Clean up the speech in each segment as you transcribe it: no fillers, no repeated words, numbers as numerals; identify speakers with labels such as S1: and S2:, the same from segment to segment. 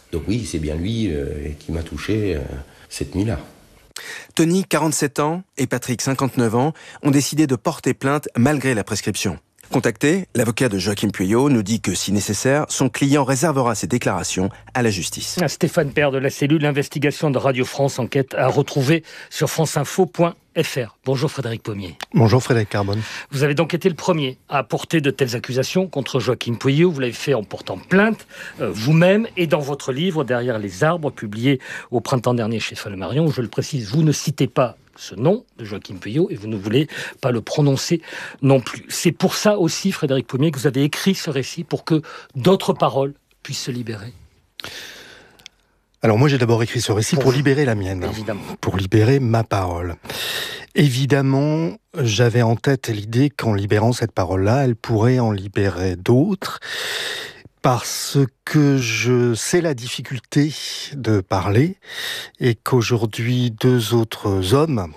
S1: Donc oui, c'est bien lui qui m'a touché cette nuit-là.
S2: Tony, 47 ans, et Patrick, 59 ans, ont décidé de porter plainte malgré la prescription. Contacté, l'avocat de Joachim Pueyo nous dit que, si nécessaire, son client réservera ses déclarations à la justice.
S3: Stéphane Père de la cellule investigation de Radio France Enquête à retrouver sur franceinfo.fr. Bonjour Frédéric Pommier.
S4: Bonjour Frédéric Carbone.
S3: Vous avez donc été le premier à porter de telles accusations contre Joachim Pueyo. Vous l'avez fait en portant plainte vous-même et dans votre livre Derrière les arbres, publié au printemps dernier chez Flammarion. Je le précise, vous ne citez pas ce nom de Joachim Pueyo et vous ne voulez pas le prononcer non plus. C'est pour ça aussi, Frédéric Pommier, que vous avez écrit ce récit pour que d'autres paroles puissent se libérer.
S4: Alors moi j'ai d'abord écrit ce récit pour libérer la mienne,
S3: évidemment,
S4: pour libérer ma parole. Évidemment, j'avais en tête l'idée qu'en libérant cette parole-là, elle pourrait en libérer d'autres, parce que je sais la difficulté de parler et qu'aujourd'hui 2 autres hommes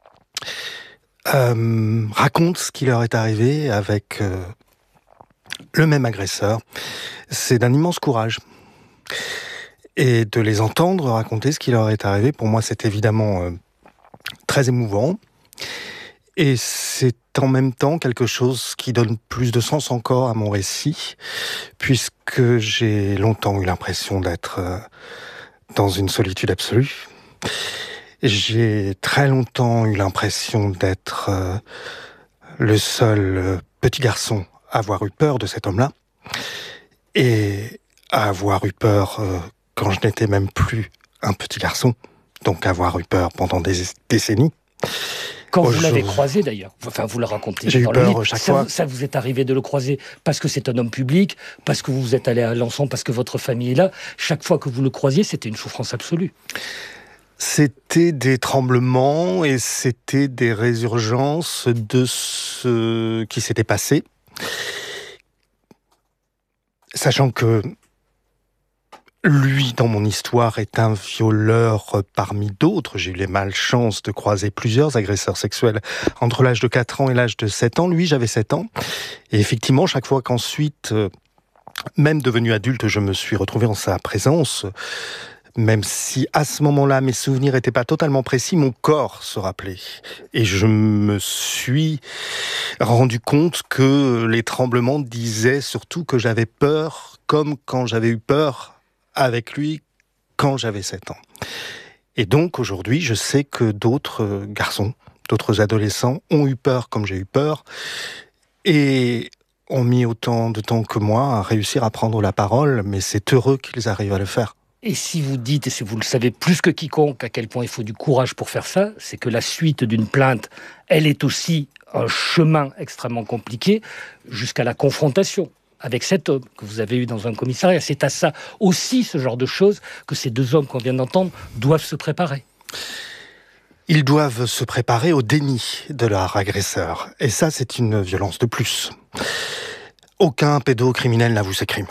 S4: racontent ce qui leur est arrivé avec le même agresseur. C'est d'un immense courage. Et de les entendre raconter ce qui leur est arrivé, pour moi, c'est évidemment très émouvant. Et c'est en même temps quelque chose qui donne plus de sens encore à mon récit, puisque j'ai longtemps eu l'impression d'être dans une solitude absolue. J'ai très longtemps eu l'impression d'être le seul petit garçon à avoir eu peur de cet homme-là, et à avoir eu peur quand je n'étais même plus un petit garçon, donc avoir eu peur pendant des décennies.
S3: Quand vous l'avez croisé d'ailleurs, enfin vous le racontez
S4: j'ai
S3: dans
S4: eu
S3: le
S4: peur
S3: livre,
S4: chaque fois.
S3: Ça vous est arrivé de le croiser parce que c'est un homme public, parce que vous êtes allé à Alençon, parce que votre famille est là. Chaque fois que vous le croisiez, c'était une souffrance absolue.
S4: C'était des tremblements et c'était des résurgences de ce qui s'était passé. Sachant que lui, dans mon histoire, est un violeur parmi d'autres. J'ai eu les malchances de croiser plusieurs agresseurs sexuels entre l'âge de 4 ans et l'âge de 7 ans. Lui, j'avais 7 ans. Et effectivement, chaque fois qu'ensuite, même devenu adulte, je me suis retrouvé en sa présence, même si à ce moment-là, mes souvenirs n'étaient pas totalement précis, mon corps se rappelait. Et je me suis rendu compte que les tremblements disaient surtout que j'avais peur, comme quand j'avais eu peur avec lui quand j'avais 7 ans. Et donc aujourd'hui, je sais que d'autres garçons, d'autres adolescents ont eu peur comme j'ai eu peur et ont mis autant de temps que moi à réussir à prendre la parole, mais c'est heureux qu'ils arrivent à le faire.
S3: Et si vous dites, et si vous le savez plus que quiconque, à quel point il faut du courage pour faire ça, c'est que la suite d'une plainte, elle est aussi un chemin extrêmement compliqué jusqu'à la confrontation avec cet homme que vous avez eu dans un commissariat. C'est à ça aussi, ce genre de choses, que ces 2 hommes qu'on vient d'entendre doivent se préparer.
S4: Ils doivent se préparer au déni de leur agresseur. Et ça, c'est une violence de plus. Aucun pédocriminel n'avoue ses crimes.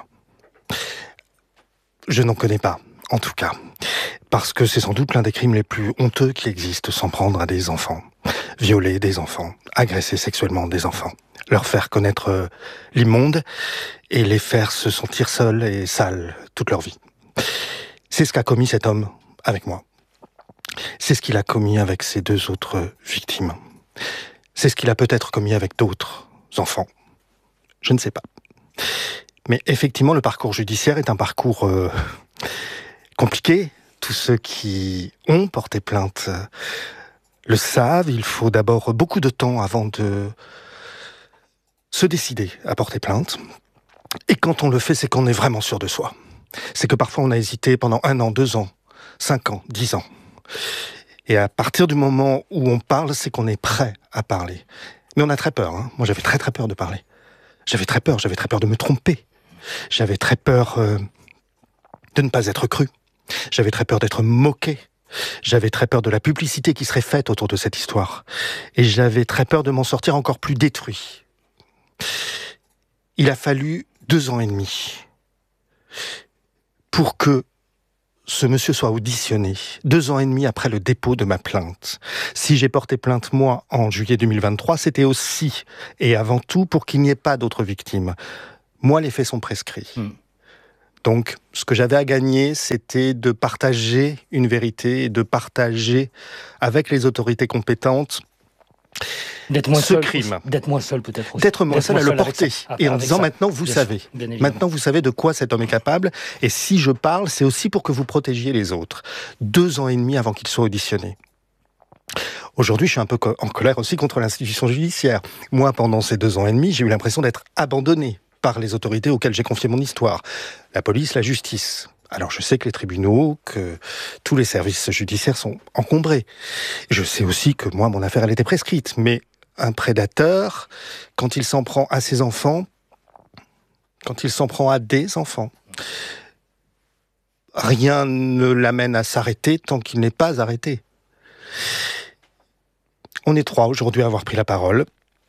S4: Je n'en connais pas, en tout cas. Parce que c'est sans doute l'un des crimes les plus honteux qui existent, s'en prendre à des enfants. Violer des enfants, agresser sexuellement des enfants. Leur faire connaître l'immonde et les faire se sentir seuls et sales toute leur vie. C'est ce qu'a commis cet homme avec moi. C'est ce qu'il a commis avec ses 2 autres victimes. C'est ce qu'il a peut-être commis avec d'autres enfants. Je ne sais pas. Mais effectivement, le parcours judiciaire est un parcours compliqué. Tous ceux qui ont porté plainte le savent. Il faut d'abord beaucoup de temps avant de se décider à porter plainte. Et quand on le fait, c'est qu'on est vraiment sûr de soi. C'est que parfois on a hésité pendant 1 an, 2 ans, 5 ans, 10 ans. Et à partir du moment où on parle, c'est qu'on est prêt à parler. Mais on a très peur. Moi, j'avais très très peur de parler. J'avais très peur de me tromper. J'avais très peur de ne pas être cru. J'avais très peur d'être moqué. J'avais très peur de la publicité qui serait faite autour de cette histoire. Et j'avais très peur de m'en sortir encore plus détruit. Il a fallu 2 ans et demi pour que ce monsieur soit auditionné, 2 ans et demi après le dépôt de ma plainte. Si j'ai porté plainte, moi, en juillet 2023, c'était aussi et avant tout pour qu'il n'y ait pas d'autres victimes. Moi, les faits sont prescrits. Donc, ce que j'avais à gagner, c'était de partager une vérité et de partager avec les autorités compétentes
S3: D'être moins
S4: ce
S3: seul,
S4: crime.
S3: D'être moins seul peut-être aussi.
S4: D'être moins seul à le porter. Et en
S3: avec
S4: disant
S3: ça.
S4: maintenant vous
S3: Bien
S4: savez.
S3: sûr, bien évidemment.
S4: Maintenant vous savez de quoi cet homme est capable. Et si je parle, c'est aussi pour que vous protégiez les autres. 2 ans et demi avant qu'il soit auditionné. Aujourd'hui, je suis un peu en colère aussi contre l'institution judiciaire. Moi, pendant ces 2 ans et demi, j'ai eu l'impression d'être abandonné par les autorités auxquelles j'ai confié mon histoire. La police, la justice. Alors je sais que les tribunaux, que tous les services judiciaires sont encombrés. Je sais aussi que moi, mon affaire, elle était prescrite. Mais un prédateur, quand il s'en prend à ses enfants, quand il s'en prend à des enfants, rien ne l'amène à s'arrêter tant qu'il n'est pas arrêté. On est 3 aujourd'hui à avoir pris la parole.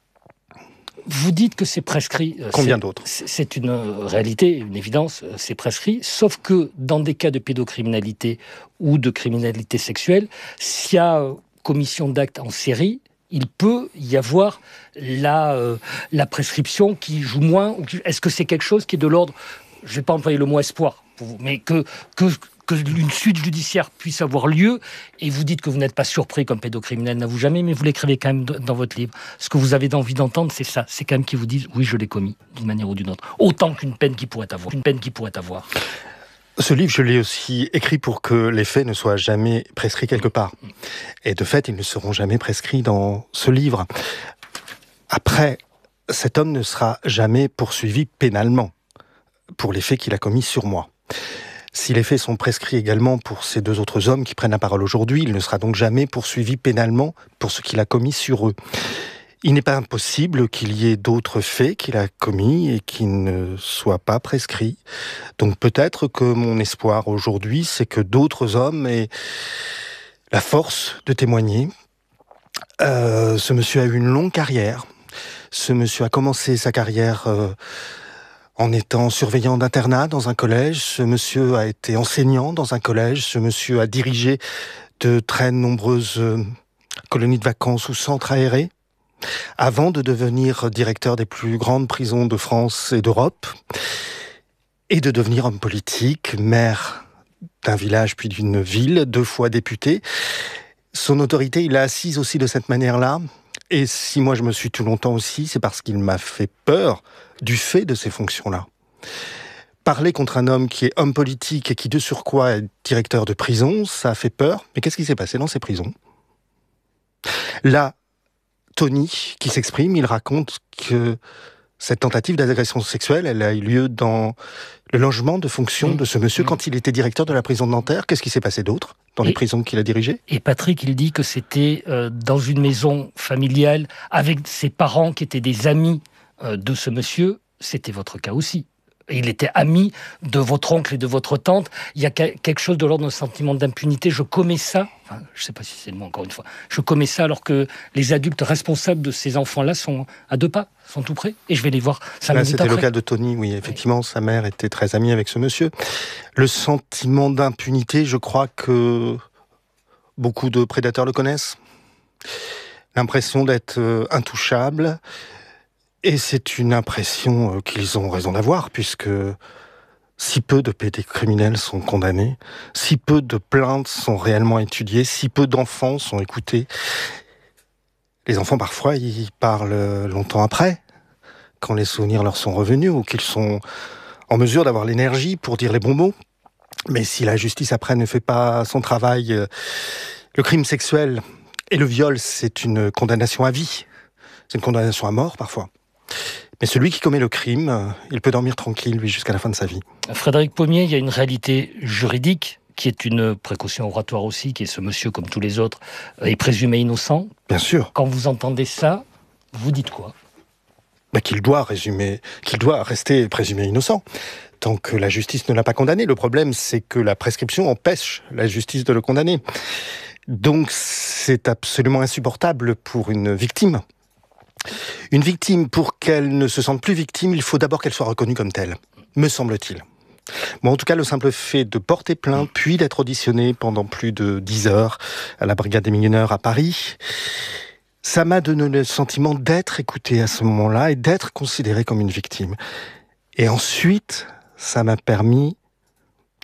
S3: Vous dites que c'est prescrit.
S4: Combien d'autres ?
S3: C'est une réalité, une évidence, c'est prescrit. Sauf que dans des cas de pédocriminalité ou de criminalité sexuelle, s'il y a commission d'actes en série, il peut y avoir la prescription qui joue moins. Est-ce que c'est quelque chose qui est de l'ordre, je ne vais pas employer le mot espoir, pour vous, mais que une suite judiciaire puisse avoir lieu, et vous dites que vous n'êtes pas surpris comme pédocriminel, n'avoue jamais, mais vous l'écrivez quand même dans votre livre. Ce que vous avez envie d'entendre, c'est ça. C'est quand même qu'ils vous disent, oui, je l'ai commis, d'une manière ou d'une autre. Autant qu'une peine qu'il pourrait avoir.
S4: Ce livre, je l'ai aussi écrit pour que les faits ne soient jamais prescrits quelque part. Et de fait, ils ne seront jamais prescrits dans ce livre. Après, cet homme ne sera jamais poursuivi pénalement pour les faits qu'il a commis sur moi. Si les faits sont prescrits également pour ces 2 autres hommes qui prennent la parole aujourd'hui, il ne sera donc jamais poursuivi pénalement pour ce qu'il a commis sur eux. Il n'est pas impossible qu'il y ait d'autres faits qu'il a commis et qui ne soient pas prescrits. Donc peut-être que mon espoir aujourd'hui, c'est que d'autres hommes aient la force de témoigner. Ce monsieur a eu une longue carrière. Ce monsieur a commencé sa carrière en étant surveillant d'internat dans un collège. Ce monsieur a été enseignant dans un collège. Ce monsieur a dirigé de très nombreuses colonies de vacances ou centres aérés, avant de devenir directeur des plus grandes prisons de France et d'Europe, et de devenir homme politique, maire d'un village puis d'une ville, 2 fois député. Son autorité, il l'a assise aussi de cette manière-là. Et si moi je me suis tout longtemps aussi, c'est parce qu'il m'a fait peur du fait de ces fonctions-là. Parler contre un homme qui est homme politique et qui de surcroît est directeur de prison, ça a fait peur. Mais qu'est-ce qui s'est passé dans ces prisons ? Là, Tony, qui s'exprime, il raconte que cette tentative d'agression sexuelle, elle a eu lieu dans le logement de fonction de ce monsieur quand il était directeur de la prison de Nanterre. Qu'est-ce qui s'est passé d'autre dans les prisons qu'il a dirigées ? Et
S3: Patrick, il dit que c'était dans une maison familiale avec ses parents qui étaient des amis de ce monsieur. C'était votre cas aussi. Il était ami de votre oncle et de votre tante. Il y a quelque chose de l'ordre d'un sentiment d'impunité. Je commets ça, enfin, je ne sais pas si c'est le mot encore une fois, je commets ça alors que les adultes responsables de ces enfants-là sont à 2 pas, sont tout près, et je vais les voir 5 minutes après.
S4: C'était le cas de Tony, oui, effectivement, sa mère était très amie avec ce monsieur. Le sentiment d'impunité, je crois que beaucoup de prédateurs le connaissent. L'impression d'être intouchable. Et c'est une impression qu'ils ont raison d'avoir, puisque si peu de pédocriminels sont condamnés, si peu de plaintes sont réellement étudiées, si peu d'enfants sont écoutés. Les enfants, parfois, ils parlent longtemps après, quand les souvenirs leur sont revenus, ou qu'ils sont en mesure d'avoir l'énergie pour dire les bons mots. Mais si la justice, après, ne fait pas son travail, le crime sexuel et le viol, c'est une condamnation à vie. C'est une condamnation à mort, parfois. Mais celui qui commet le crime, il peut dormir tranquille, lui, jusqu'à la fin de sa vie.
S3: Frédéric Pommier, il y a une réalité juridique qui est une précaution oratoire aussi, qui est ce monsieur, comme tous les autres, est présumé innocent.
S4: Bien sûr.
S3: Quand vous entendez ça, vous dites quoi ?
S4: Qu'il doit rester présumé innocent, tant que la justice ne l'a pas condamné. Le problème, c'est que la prescription empêche la justice de le condamner. Donc, c'est absolument insupportable pour une victime. Une victime, pour qu'elle ne se sente plus victime, il faut d'abord qu'elle soit reconnue comme telle, me semble-t-il. Bon, en tout cas, le simple fait de porter plainte, puis d'être auditionné pendant plus de 10 heures à la Brigade des mineurs à Paris, ça m'a donné le sentiment d'être écouté à ce moment-là et d'être considéré comme une victime. Et ensuite, ça m'a permis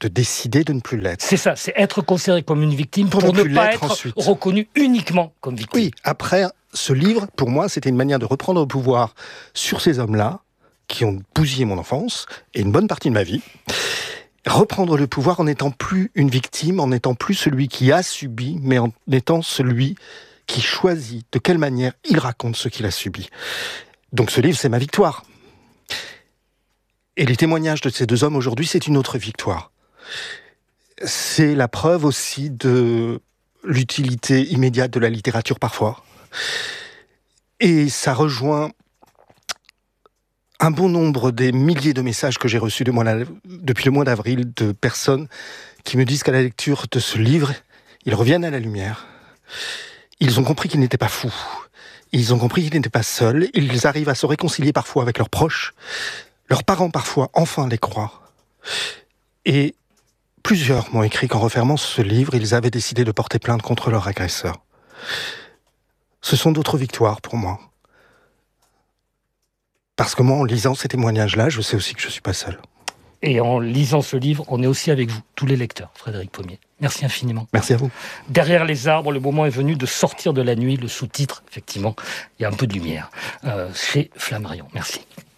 S4: de décider de ne plus l'être.
S3: C'est ça, c'est être considéré comme une victime pour ne pas être ensuite reconnu uniquement comme victime.
S4: Oui, après, ce livre, pour moi, c'était une manière de reprendre le pouvoir sur ces hommes-là qui ont bousillé mon enfance et une bonne partie de ma vie. Reprendre le pouvoir en n'étant plus une victime, en n'étant plus celui qui a subi, mais en étant celui qui choisit de quelle manière il raconte ce qu'il a subi. Donc ce livre, c'est ma victoire. Et les témoignages de ces deux hommes aujourd'hui, c'est une autre victoire. C'est la preuve aussi de l'utilité immédiate de la littérature parfois. Et ça rejoint un bon nombre des milliers de messages que j'ai reçus depuis le mois d'avril de personnes qui me disent qu'à la lecture de ce livre, ils reviennent à la lumière. Ils ont compris qu'ils n'étaient pas fous. Ils ont compris qu'ils n'étaient pas seuls. Ils arrivent à se réconcilier parfois avec leurs proches. Leurs parents, parfois, enfin les croient. Et plusieurs m'ont écrit qu'en refermant ce livre, ils avaient décidé de porter plainte contre leur agresseur. Ce sont d'autres victoires pour moi. Parce que moi, en lisant ces témoignages-là, je sais aussi que je ne suis pas seul.
S3: Et en lisant ce livre, on est aussi avec vous, tous les lecteurs, Frédéric Pommier. Merci infiniment.
S4: Merci à vous.
S3: Derrière les arbres, le moment est venu de sortir de la nuit. Le sous-titre, effectivement, il y a un peu de lumière. Chez Flammarion. Merci.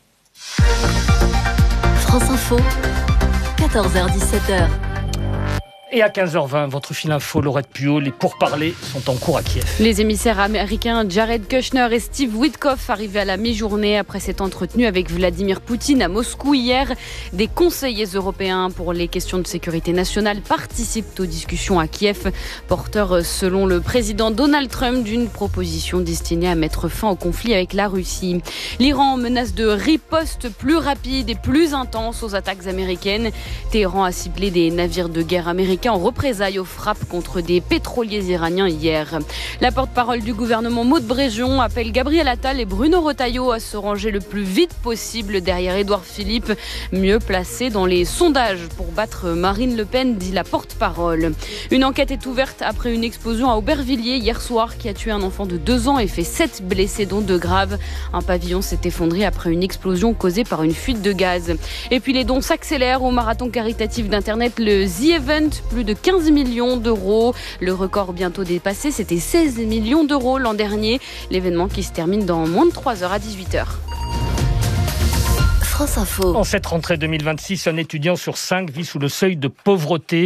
S5: France Info, 14h-17h.
S3: Et à 15h20, votre fil info, Laurette Puot, les pourparlers sont en cours à Kiev.
S6: Les émissaires américains Jared Kushner et Steve Witkoff arrivés à la mi-journée après s'être entretenus avec Vladimir Poutine à Moscou hier. Des conseillers européens pour les questions de sécurité nationale participent aux discussions à Kiev, porteurs selon le président Donald Trump d'une proposition destinée à mettre fin au conflit avec la Russie. L'Iran menace de riposte plus rapide et plus intense aux attaques américaines. Téhéran a ciblé des navires de guerre américains en représailles aux frappes contre des pétroliers iraniens hier. La porte-parole du gouvernement Maud Bréjon appelle Gabriel Attal et Bruno Retailleau à se ranger le plus vite possible derrière Édouard Philippe, mieux placé dans les sondages pour battre Marine Le Pen, dit la porte-parole. Une enquête est ouverte après une explosion à Aubervilliers hier soir qui a tué un enfant de 2 ans et fait 7 blessés dont 2 graves. Un pavillon s'est effondré après une explosion causée par une fuite de gaz. Et puis les dons s'accélèrent au marathon caritatif d'Internet, le The Event. Plus de 15 millions d'euros. Le record bientôt dépassé, c'était 16 millions d'euros l'an dernier. L'événement qui se termine dans moins de 3 heures à 18h.
S5: France Info.
S3: En cette rentrée 2026, un étudiant sur 5 vit sous le seuil de pauvreté,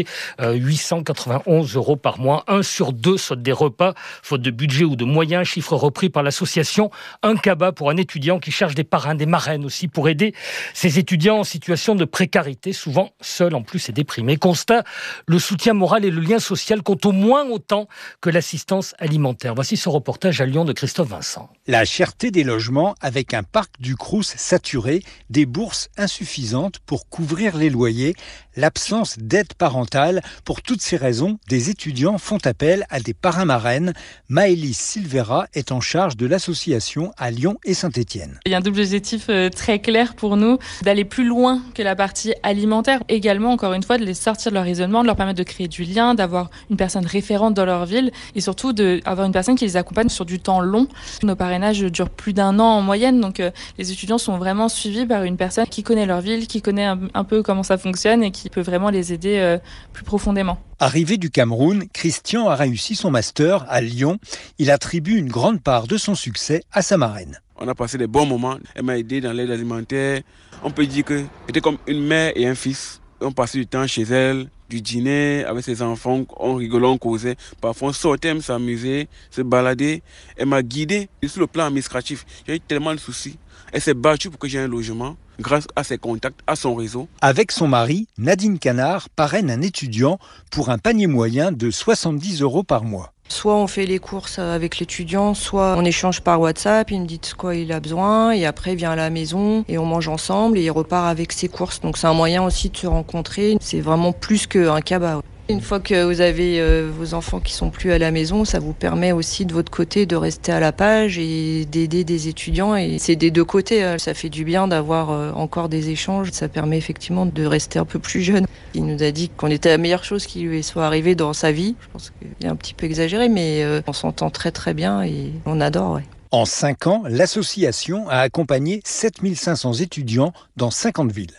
S3: 891 € par mois. 1 sur 2 saute des repas, faute de budget ou de moyens, chiffre repris par l'association Un Cabas pour un étudiant qui cherche des parrains, des marraines aussi pour aider ces étudiants en situation de précarité, souvent seuls en plus et déprimés. Constat, le soutien moral et le lien social comptent au moins autant que l'assistance alimentaire. Voici ce reportage à Lyon de Christophe Vincent.
S7: La cherté des logements avec un parc du Crous saturé, des bourses insuffisantes pour couvrir les loyers, l'absence d'aide parentale. Pour toutes ces raisons, des étudiants font appel à des parrains-marraines. Maëlys Silvera est en charge de l'association à Lyon et Saint-Étienne.
S8: Il y a un double objectif très clair pour nous, d'aller plus loin que la partie alimentaire. Également, encore une fois, de les sortir de leur isolement, de leur permettre de créer du lien, d'avoir une personne référente dans leur ville et surtout d'avoir une personne qui les accompagne sur du temps long. Nos parrainages durent plus d'1 an en moyenne, donc les étudiants sont vraiment suivis par une personne qui connaît leur ville, qui connaît un peu comment ça fonctionne et qui peut vraiment les aider plus profondément.
S7: Arrivé du Cameroun, Christian a réussi son master à Lyon. Il attribue une grande part de son succès à sa marraine.
S9: On a passé des bons moments. Elle m'a aidé dans l'aide alimentaire. On peut dire que c'était comme une mère et un fils. On passait du temps chez elle, du dîner avec ses enfants, on rigolait, on causait. Parfois on sortait, s'amuser, se balader. Elle m'a guidé. Et sur le plan administratif, j'ai eu tellement de soucis. Elle s'est battue pour que j'ai un logement, grâce à ses contacts, à son réseau.
S7: Avec son mari, Nadine Canard parraine un étudiant pour un panier moyen de 70 € par mois.
S10: Soit on fait les courses avec l'étudiant, soit on échange par WhatsApp, il me dit de quoi il a besoin et après il vient à la maison et on mange ensemble et il repart avec ses courses. Donc c'est un moyen aussi de se rencontrer, c'est vraiment plus qu'un cabas. Une fois que vous avez vos enfants qui sont plus à la maison, ça vous permet aussi de votre côté de rester à la page et d'aider des étudiants. Et c'est des deux côtés. Ça fait du bien d'avoir encore des échanges. Ça permet effectivement de rester un peu plus jeune. Il nous a dit qu'on était la meilleure chose qui lui soit arrivée dans sa vie. Je pense qu'il est un petit peu exagéré, mais on s'entend très très bien et on adore. Ouais.
S7: En 5 ans, l'association a accompagné 7500 étudiants dans 50 villes.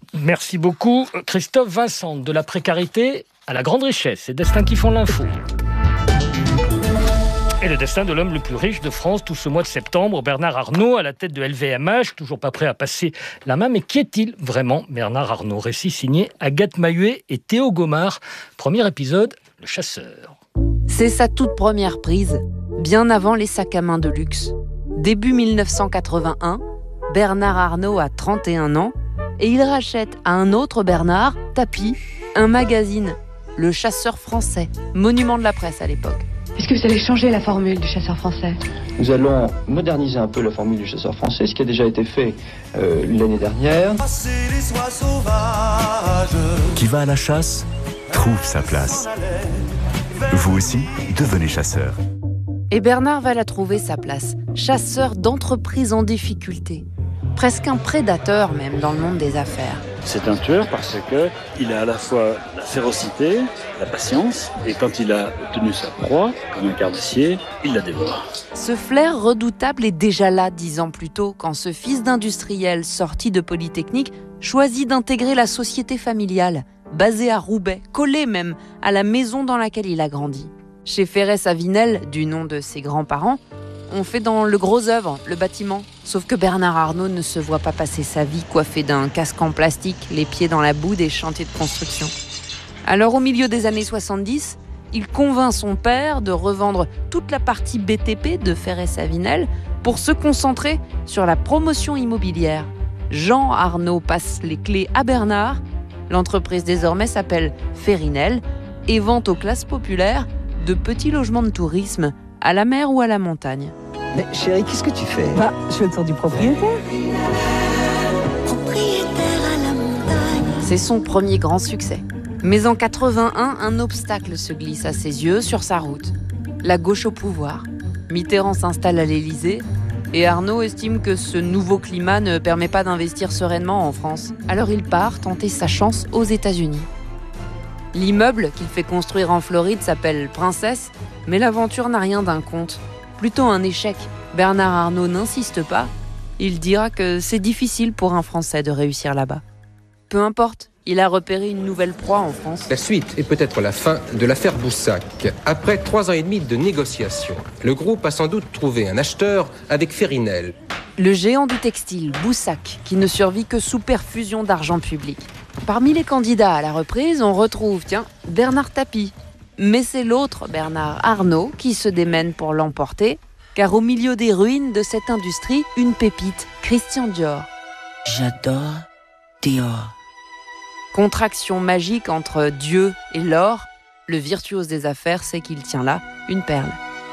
S3: Merci beaucoup. Christophe Vincent, de la précarité à la grande richesse. C'est Destin qui font l'info. Et le destin de l'homme le plus riche de France tout ce mois de septembre, Bernard Arnault, à la tête de LVMH, toujours pas prêt à passer la main. Mais qui est-il vraiment, Bernard Arnault? Récit signé Agathe Mahuet et Théo Gomard. Premier épisode, Le Chasseur.
S5: C'est sa toute première prise, bien avant les sacs à main de luxe. Début 1981, Bernard Arnault a 31 ans et il rachète à un autre Bernard, Tapie, un magazine, Le Chasseur français, monument de la presse à l'époque.
S11: Est-ce que vous allez changer la formule du chasseur français?
S12: Nous allons moderniser un peu la formule du chasseur français, ce qui a déjà été fait l'année dernière.
S13: Qui va à la chasse trouve sa place. Vous aussi, devenez chasseur.
S5: Et Bernard va la trouver sa place, chasseur d'entreprise en difficulté. Presque un prédateur même dans le monde des affaires.
S14: C'est un tueur parce qu'il a à la fois la férocité, la patience, et quand il a obtenu sa proie, comme un carnassier, il la dévore.
S5: Ce flair redoutable est déjà là 10 ans plus tôt, quand ce fils d'industriel sorti de Polytechnique choisit d'intégrer la société familiale, basée à Roubaix, collée même à la maison dans laquelle il a grandi. Chez Ferré-Savinel, du nom de ses grands-parents, on fait dans le gros œuvre, le bâtiment. Sauf que Bernard Arnault ne se voit pas passer sa vie coiffé d'un casque en plastique, les pieds dans la boue des chantiers de construction. Alors au milieu des années 70, il convainc son père de revendre toute la partie BTP de Ferré-Savinel pour se concentrer sur la promotion immobilière. Jean Arnault passe les clés à Bernard. L'entreprise désormais s'appelle Ferrinel et vend aux classes populaires de petits logements de tourisme à la mer ou à la montagne.
S15: Mais chérie, qu'est-ce que tu fais?
S11: Je fais le tour du propriétaire.
S5: C'est son premier grand succès. Mais en 81, un obstacle se glisse à ses yeux sur sa route. La gauche au pouvoir. Mitterrand s'installe à l'Élysée et Arnault estime que ce nouveau climat ne permet pas d'investir sereinement en France. Alors il part tenter sa chance aux États-Unis. L'immeuble qu'il fait construire en Floride s'appelle Princesse, mais l'aventure n'a rien d'un conte. Plutôt un échec. Bernard Arnault n'insiste pas. Il dira que c'est difficile pour un Français de réussir là-bas. Peu importe, il a repéré une nouvelle proie en France.
S16: La suite est peut-être la fin de l'affaire Boussac. Après 3 ans et demi de négociations, le groupe a sans doute trouvé un acheteur avec Ferrinel.
S5: Le géant du textile, Boussac, qui ne survit que sous perfusion d'argent public. Parmi les candidats à la reprise, on retrouve, Bernard Tapie. Mais c'est l'autre Bernard Arnault qui se démène pour l'emporter, car au milieu des ruines de cette industrie, une pépite, Christian Dior.
S15: J'adore Dior.
S5: Contraction magique entre Dieu et l'or, le virtuose des affaires sait qu'il tient là une perle.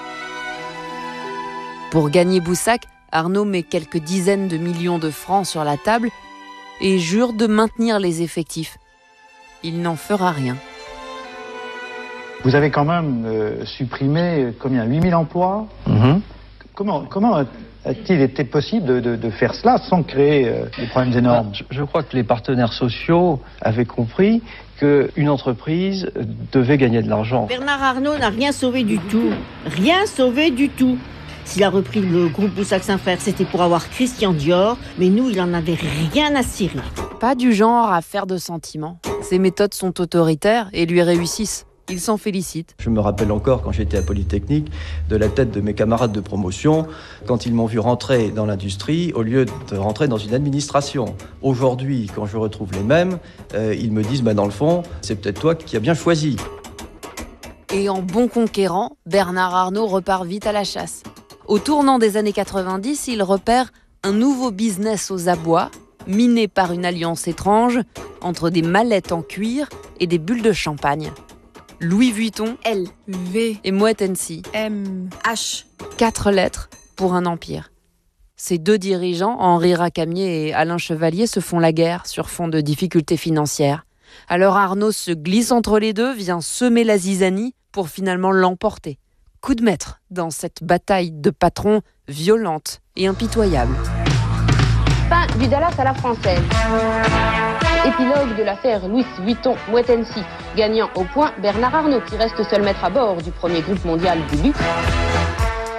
S5: Pour gagner Boussac, Arnault met quelques dizaines de millions de francs sur la table et jure de maintenir les effectifs. Il n'en fera rien.
S17: Vous avez quand même supprimé combien, 8000 emplois? Comment a-t-il été possible de faire cela sans créer des problèmes énormes?
S12: Je crois que les partenaires sociaux avaient compris qu'une entreprise devait gagner de l'argent.
S18: Bernard Arnault n'a rien sauvé du tout. Rien sauvé du tout. S'il a repris le groupe Boussac-Saint-Frère, c'était pour avoir Christian Dior, mais nous, il en avait rien à cirer.
S5: Pas du genre à faire de sentiments. Ses méthodes sont autoritaires et lui réussissent. Il s'en félicite.
S12: Je me rappelle encore, quand j'étais à Polytechnique, de la tête de mes camarades de promotion, quand ils m'ont vu rentrer dans l'industrie, au lieu de rentrer dans une administration. Aujourd'hui, quand je retrouve les mêmes, ils me disent, dans le fond, c'est peut-être toi qui as bien choisi.
S5: Et en bon conquérant, Bernard Arnault repart vite à la chasse. Au tournant des années 90, il repère un nouveau business aux abois, miné par une alliance étrange entre des mallettes en cuir et des bulles de champagne. Louis Vuitton,
S6: L, V
S5: et Moet Hennessy,
S6: M, H.
S5: 4 lettres pour un empire. Ces 2 dirigeants, Henri Racamier et Alain Chevalier, se font la guerre sur fond de difficultés financières. Alors Arnault se glisse entre les deux, vient semer la zizanie pour finalement l'emporter. Coup de maître dans cette bataille de patrons violente et impitoyable.
S19: Fin du Dallas à la française. Épilogue de l'affaire Louis Vuitton Moet Hennessy. Gagnant au point, Bernard Arnault, qui reste seul maître à bord du premier groupe mondial du luxe.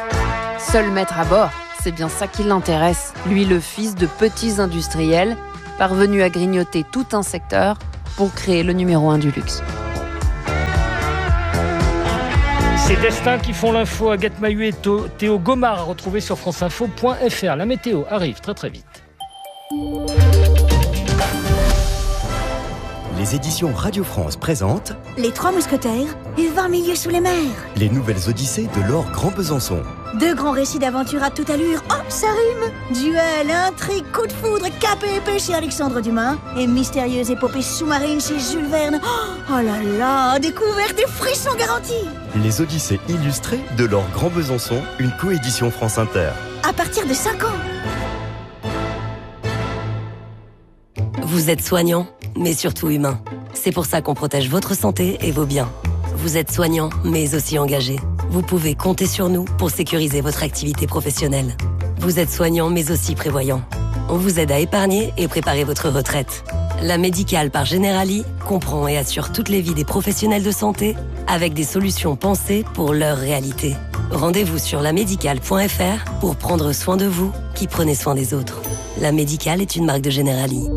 S5: Seul maître à bord, c'est bien ça qui l'intéresse. Lui, le fils de petits industriels, parvenu à grignoter tout un secteur pour créer le numéro 1 du luxe.
S3: Ces destins qui font l'info, Agathe Mahut et Théo Gomard à retrouver sur franceinfo.fr. La météo arrive très très vite.
S20: Les éditions Radio France présentent
S21: Les 3 mousquetaires et 20 milieux sous les mers.
S20: Les nouvelles odyssées de Laure Grand Besançon.
S21: 2 grands récits d'aventure à toute allure. Oh, ça rime! Duel, intrigue, coup de foudre, cap et épée chez Alexandre Dumas et mystérieuse épopée sous-marine chez Jules Verne. Oh là là, découverte et frissons garantis.
S20: Les odyssées illustrées de Laure Grand Besançon, une coédition France Inter.
S21: À partir de 5 ans.
S22: Vous êtes soignant, mais surtout humain. C'est pour ça qu'on protège votre santé et vos biens. Vous êtes soignant, mais aussi engagé. Vous pouvez compter sur nous pour sécuriser votre activité professionnelle. Vous êtes soignant, mais aussi prévoyant. On vous aide à épargner et préparer votre retraite. La Médicale par Generali comprend et assure toutes les vies des professionnels de santé avec des solutions pensées pour leur réalité. Rendez-vous sur lamédicale.fr pour prendre soin de vous qui prenez soin des autres. La Médicale est une marque de Generali.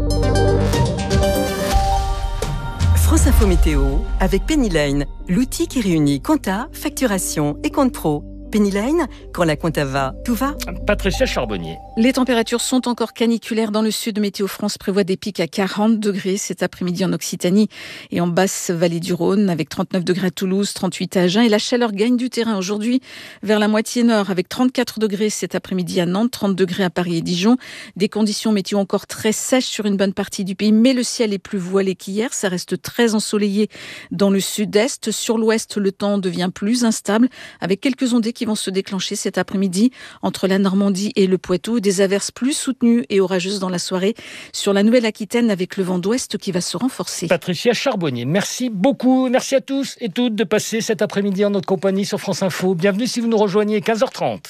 S23: France Info Météo avec Pennyline, l'outil qui réunit compta, facturation et compte pro. Pennyline, quand la compta va, tout va.
S3: Patricia Charbonnier.
S24: Les températures sont encore caniculaires dans le sud. Météo France prévoit des pics à 40 degrés cet après-midi en Occitanie et en basse vallée du Rhône, avec 39 degrés à Toulouse, 38 à Agen. Et la chaleur gagne du terrain aujourd'hui vers la moitié nord, avec 34 degrés cet après-midi à Nantes, 30 degrés à Paris et Dijon. Des conditions météo encore très sèches sur une bonne partie du pays, mais le ciel est plus voilé qu'hier. Ça reste très ensoleillé dans le sud-est. Sur l'ouest, le temps devient plus instable, avec quelques ondées qui vont se déclencher cet après-midi entre la Normandie et le Poitou. Des averses plus soutenues et orageuses dans la soirée sur la Nouvelle-Aquitaine, avec le vent d'ouest qui va se renforcer.
S3: Patricia Charbonnier, merci beaucoup. Merci à tous et toutes de passer cet après-midi en notre compagnie sur France Info. Bienvenue si vous nous rejoignez, 15h30.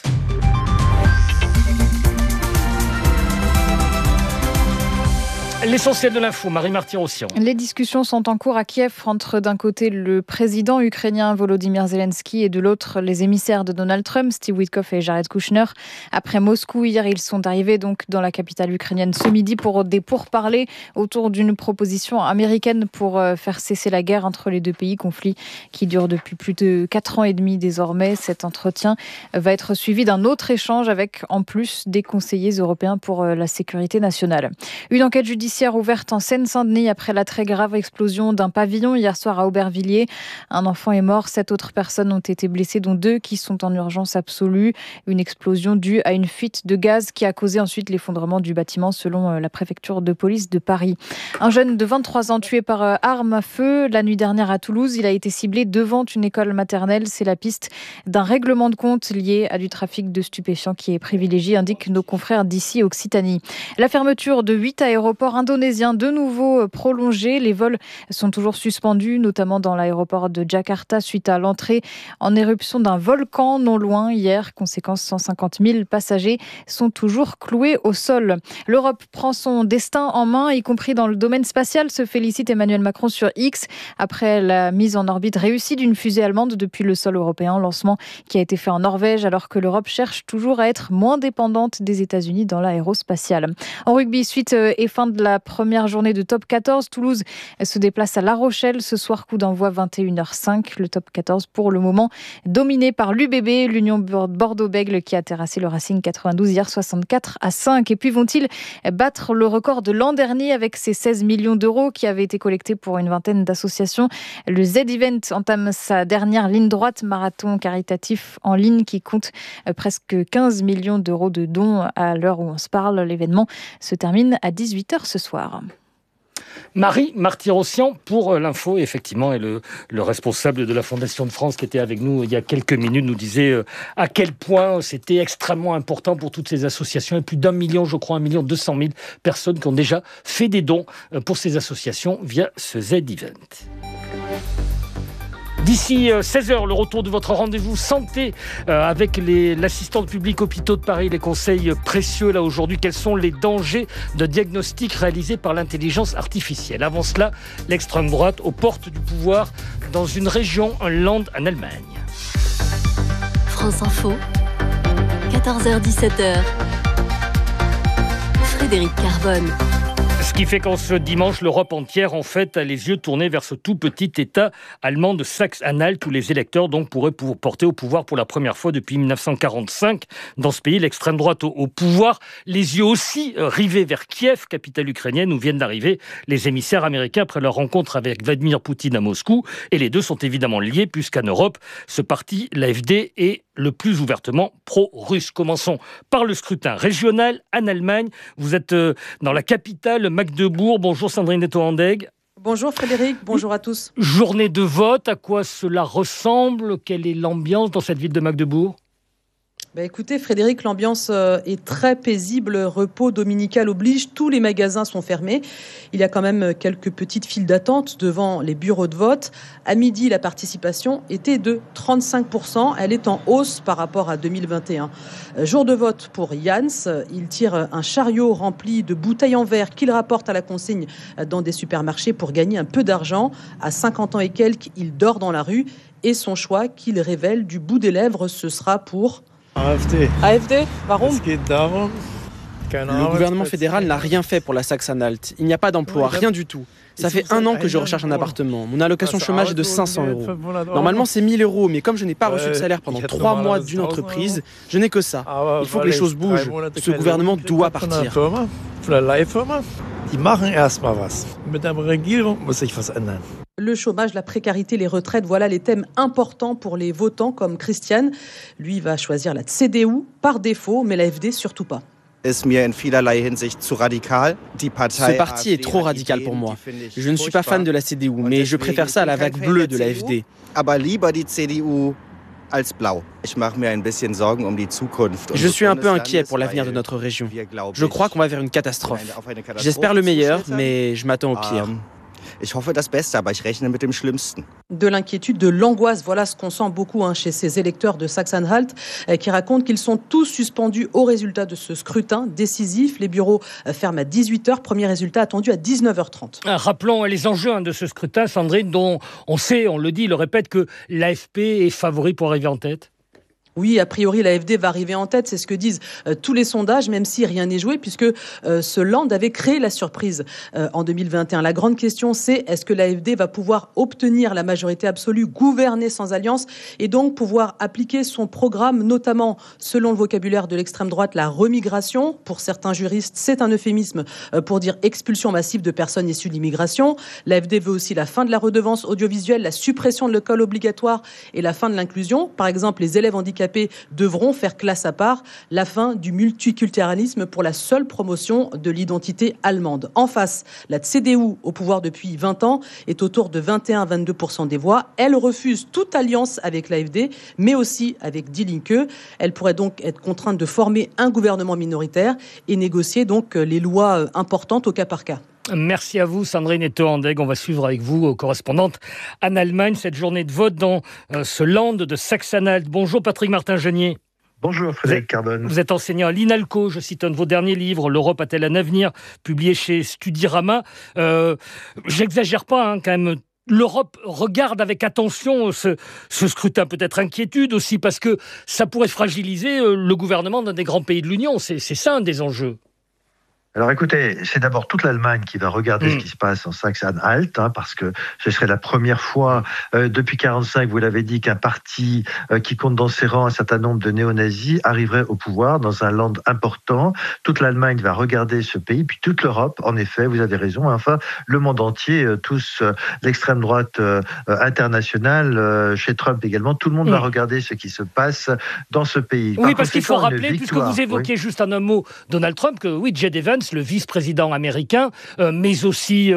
S3: L'essentiel de l'info, Marie Martyrossian.
S25: Les discussions sont en cours à Kiev entre d'un côté le président ukrainien Volodymyr Zelensky et de l'autre les émissaires de Donald Trump, Steve Witkoff et Jared Kushner. Après Moscou, hier, ils sont arrivés donc dans la capitale ukrainienne ce midi pour des pourparlers autour d'une proposition américaine pour faire cesser la guerre entre les deux pays, conflit qui dure depuis plus de 4 ans et demi désormais. Cet entretien va être suivi d'un autre échange avec en plus des conseillers européens pour la sécurité nationale. Une enquête judiciaire ouverte en Seine-Saint-Denis après la très grave explosion d'un pavillon hier soir à Aubervilliers. Un enfant est mort, 7 autres personnes ont été blessées, dont 2 qui sont en urgence absolue. Une explosion due à une fuite de gaz qui a causé ensuite l'effondrement du bâtiment selon la préfecture de police de Paris. Un jeune de 23 ans tué par arme à feu la nuit dernière à Toulouse. Il a été ciblé devant une école maternelle. C'est la piste d'un règlement de compte lié à du trafic de stupéfiants qui est privilégié, indiquent nos confrères d'ici Occitanie. La fermeture de 8 aéroports indonésiens de nouveau prolongée. Les vols sont toujours suspendus, notamment dans l'aéroport de Jakarta suite à l'entrée en éruption d'un volcan non loin hier. Conséquence, 150 000 passagers sont toujours cloués au sol. L'Europe prend son destin en main, y compris dans le domaine spatial, se félicite Emmanuel Macron sur X après la mise en orbite réussie d'une fusée allemande depuis le sol européen. Lancement qui a été fait en Norvège alors que l'Europe cherche toujours à être moins dépendante des États-Unis dans l'aérospatial. En rugby, suite et fin de la première journée de top 14. Toulouse se déplace à La Rochelle ce soir, coup d'envoi 21h05. Le top 14 pour le moment dominé par l'UBB, l'Union Bordeaux-Bègles qui a terrassé le Racing 92 hier 64-5. Et puis vont-ils battre le record de l'an dernier avec ces 16 millions d'euros qui avaient été collectés pour une vingtaine d'associations? Le Z-Event entame sa dernière ligne droite, marathon caritatif en ligne qui compte presque 15 millions d'euros de dons à l'heure où on se parle. L'événement se termine à 18h ce soir.
S3: Marie Martyrossian pour l'info, effectivement, et le responsable de la Fondation de France qui était avec nous il y a quelques minutes nous disait à quel point c'était extrêmement important pour toutes ces associations et plus d'1 million, je crois, 1 200 000 personnes qui ont déjà fait des dons pour ces associations via ce Z-Event. D'ici 16h, le retour de votre rendez-vous santé avec l'assistante publique hôpitaux de Paris, les conseils précieux là aujourd'hui. Quels sont les dangers de diagnostic réalisés par l'intelligence artificielle? Avant cela, l'extrême droite aux portes du pouvoir dans une région, un land en Allemagne.
S26: France Info, 14h-17h. Frédéric Carbone.
S3: Ce qui fait qu'en ce dimanche, l'Europe entière, en fait, a les yeux tournés vers ce tout petit État allemand de Saxe-Anhalt, où les électeurs donc pourraient porter au pouvoir pour la première fois depuis 1945. Dans ce pays, l'extrême droite au pouvoir. Les yeux aussi rivés vers Kiev, capitale ukrainienne, où viennent d'arriver les émissaires américains après leur rencontre avec Vladimir Poutine à Moscou. Et les deux sont évidemment liés, puisqu'en Europe, ce parti, l'AfD, est le plus ouvertement pro-russe. Commençons par le scrutin régional en Allemagne. Vous êtes dans la capitale, Magdebourg. Bonjour Sandrine Netto-Andegg.
S1: Bonjour Frédéric, bonjour à tous.
S3: Journée de vote, à quoi cela ressemble? Quelle est l'ambiance dans cette ville de Magdebourg?
S1: Écoutez Frédéric, l'ambiance est très paisible, repos dominical oblige, tous les magasins sont fermés. Il y a quand même quelques petites files d'attente devant les bureaux de vote. À midi, la participation était de 35%, elle est en hausse par rapport à 2021. Jour de vote pour Jans, il tire un chariot rempli de bouteilles en verre qu'il rapporte à la consigne dans des supermarchés pour gagner un peu d'argent. À 50 ans et quelques, il dort dans la rue et son choix qu'il révèle du bout des lèvres, ce sera pour... AfD, warum?
S2: Le gouvernement fédéral n'a rien fait pour la Saxe-Anhalt. Il n'y a pas d'emploi, rien du tout. Ça fait 1 an que je recherche un appartement. Mon allocation chômage est de 500 €. Normalement, c'est 1 000 €, mais comme je n'ai pas reçu de salaire pendant 3 mois d'une entreprise, je n'ai que ça. Il faut que les choses bougent. Ce gouvernement doit partir.
S1: Le chômage, la précarité, les retraites, voilà les thèmes importants pour les votants comme Christian. Lui va choisir la CDU par défaut, mais l'AfD surtout pas.
S2: Ce parti est trop radical pour moi. Je ne suis pas fan de la CDU, mais je préfère ça à la vague bleue de l'AfD. Je suis un peu inquiet pour l'avenir de notre région. Je crois qu'on va vers une catastrophe. J'espère le meilleur, mais je m'attends au pire.
S1: De l'inquiétude, de l'angoisse, voilà ce qu'on sent beaucoup chez ces électeurs de Saxe-Anhalt qui racontent qu'ils sont tous suspendus au résultat de ce scrutin décisif. Les bureaux ferment à 18h, premier résultat attendu à 19h30.
S3: Rappelons les enjeux de ce scrutin, Sandrine, dont on sait, on le dit, le répète, que l'AFP est favori pour arriver en tête.
S1: Oui, a priori, l'AfD va arriver en tête, c'est ce que disent tous les sondages, même si rien n'est joué, puisque ce Land avait créé la surprise en 2021. La grande question, c'est est-ce que l'AfD va pouvoir obtenir la majorité absolue, gouverner sans alliance, et donc pouvoir appliquer son programme, notamment, selon le vocabulaire de l'extrême droite, la remigration. Pour certains juristes, c'est un euphémisme pour dire expulsion massive de personnes issues de l'immigration. L'AfD veut aussi la fin de la redevance audiovisuelle, la suppression de l'école obligatoire et la fin de l'inclusion. Par exemple, les élèves handicapés devront faire classe à part, la fin du multiculturalisme pour la seule promotion de l'identité allemande. En face, la CDU, au pouvoir depuis 20 ans, est autour de 21-22% des voix. Elle refuse toute alliance avec l'AfD, mais aussi avec Die Linke. Elle pourrait donc être contrainte de former un gouvernement minoritaire et négocier donc les lois importantes au cas par cas.
S3: Merci à vous, Sandrine Netto-Andegg. On va suivre avec vous, correspondante en Allemagne, cette journée de vote dans ce Land de Saxe-Anhalt. Bonjour Patrick Martin-Genier.
S4: Bonjour Frédéric Cardone.
S3: Vous êtes enseignant à l'INALCO, je cite un de vos derniers livres, L'Europe a-t-elle un avenir, publié chez Studirama. J'exagère pas, quand même. L'Europe regarde avec attention ce scrutin, peut-être inquiétude aussi, parce que ça pourrait fragiliser le gouvernement d'un des grands pays de l'Union. C'est ça un des enjeux.
S4: Alors écoutez, c'est d'abord toute l'Allemagne qui va regarder ce qui se passe en Saxe-Anhalt, parce que ce serait la première fois depuis 1945, vous l'avez dit, qu'un parti qui compte dans ses rangs un certain nombre de néo-nazis arriverait au pouvoir dans un land important. Toute l'Allemagne va regarder ce pays, puis toute l'Europe, en effet, vous avez raison, enfin le monde entier, tous l'extrême droite internationale, chez Trump également, tout le monde va regarder ce qui se passe dans ce pays.
S3: Oui, parce qu'il faut rappeler, puisque vous évoquez juste en un mot Donald Trump, que oui, J.D. Vance, le vice-président américain, mais aussi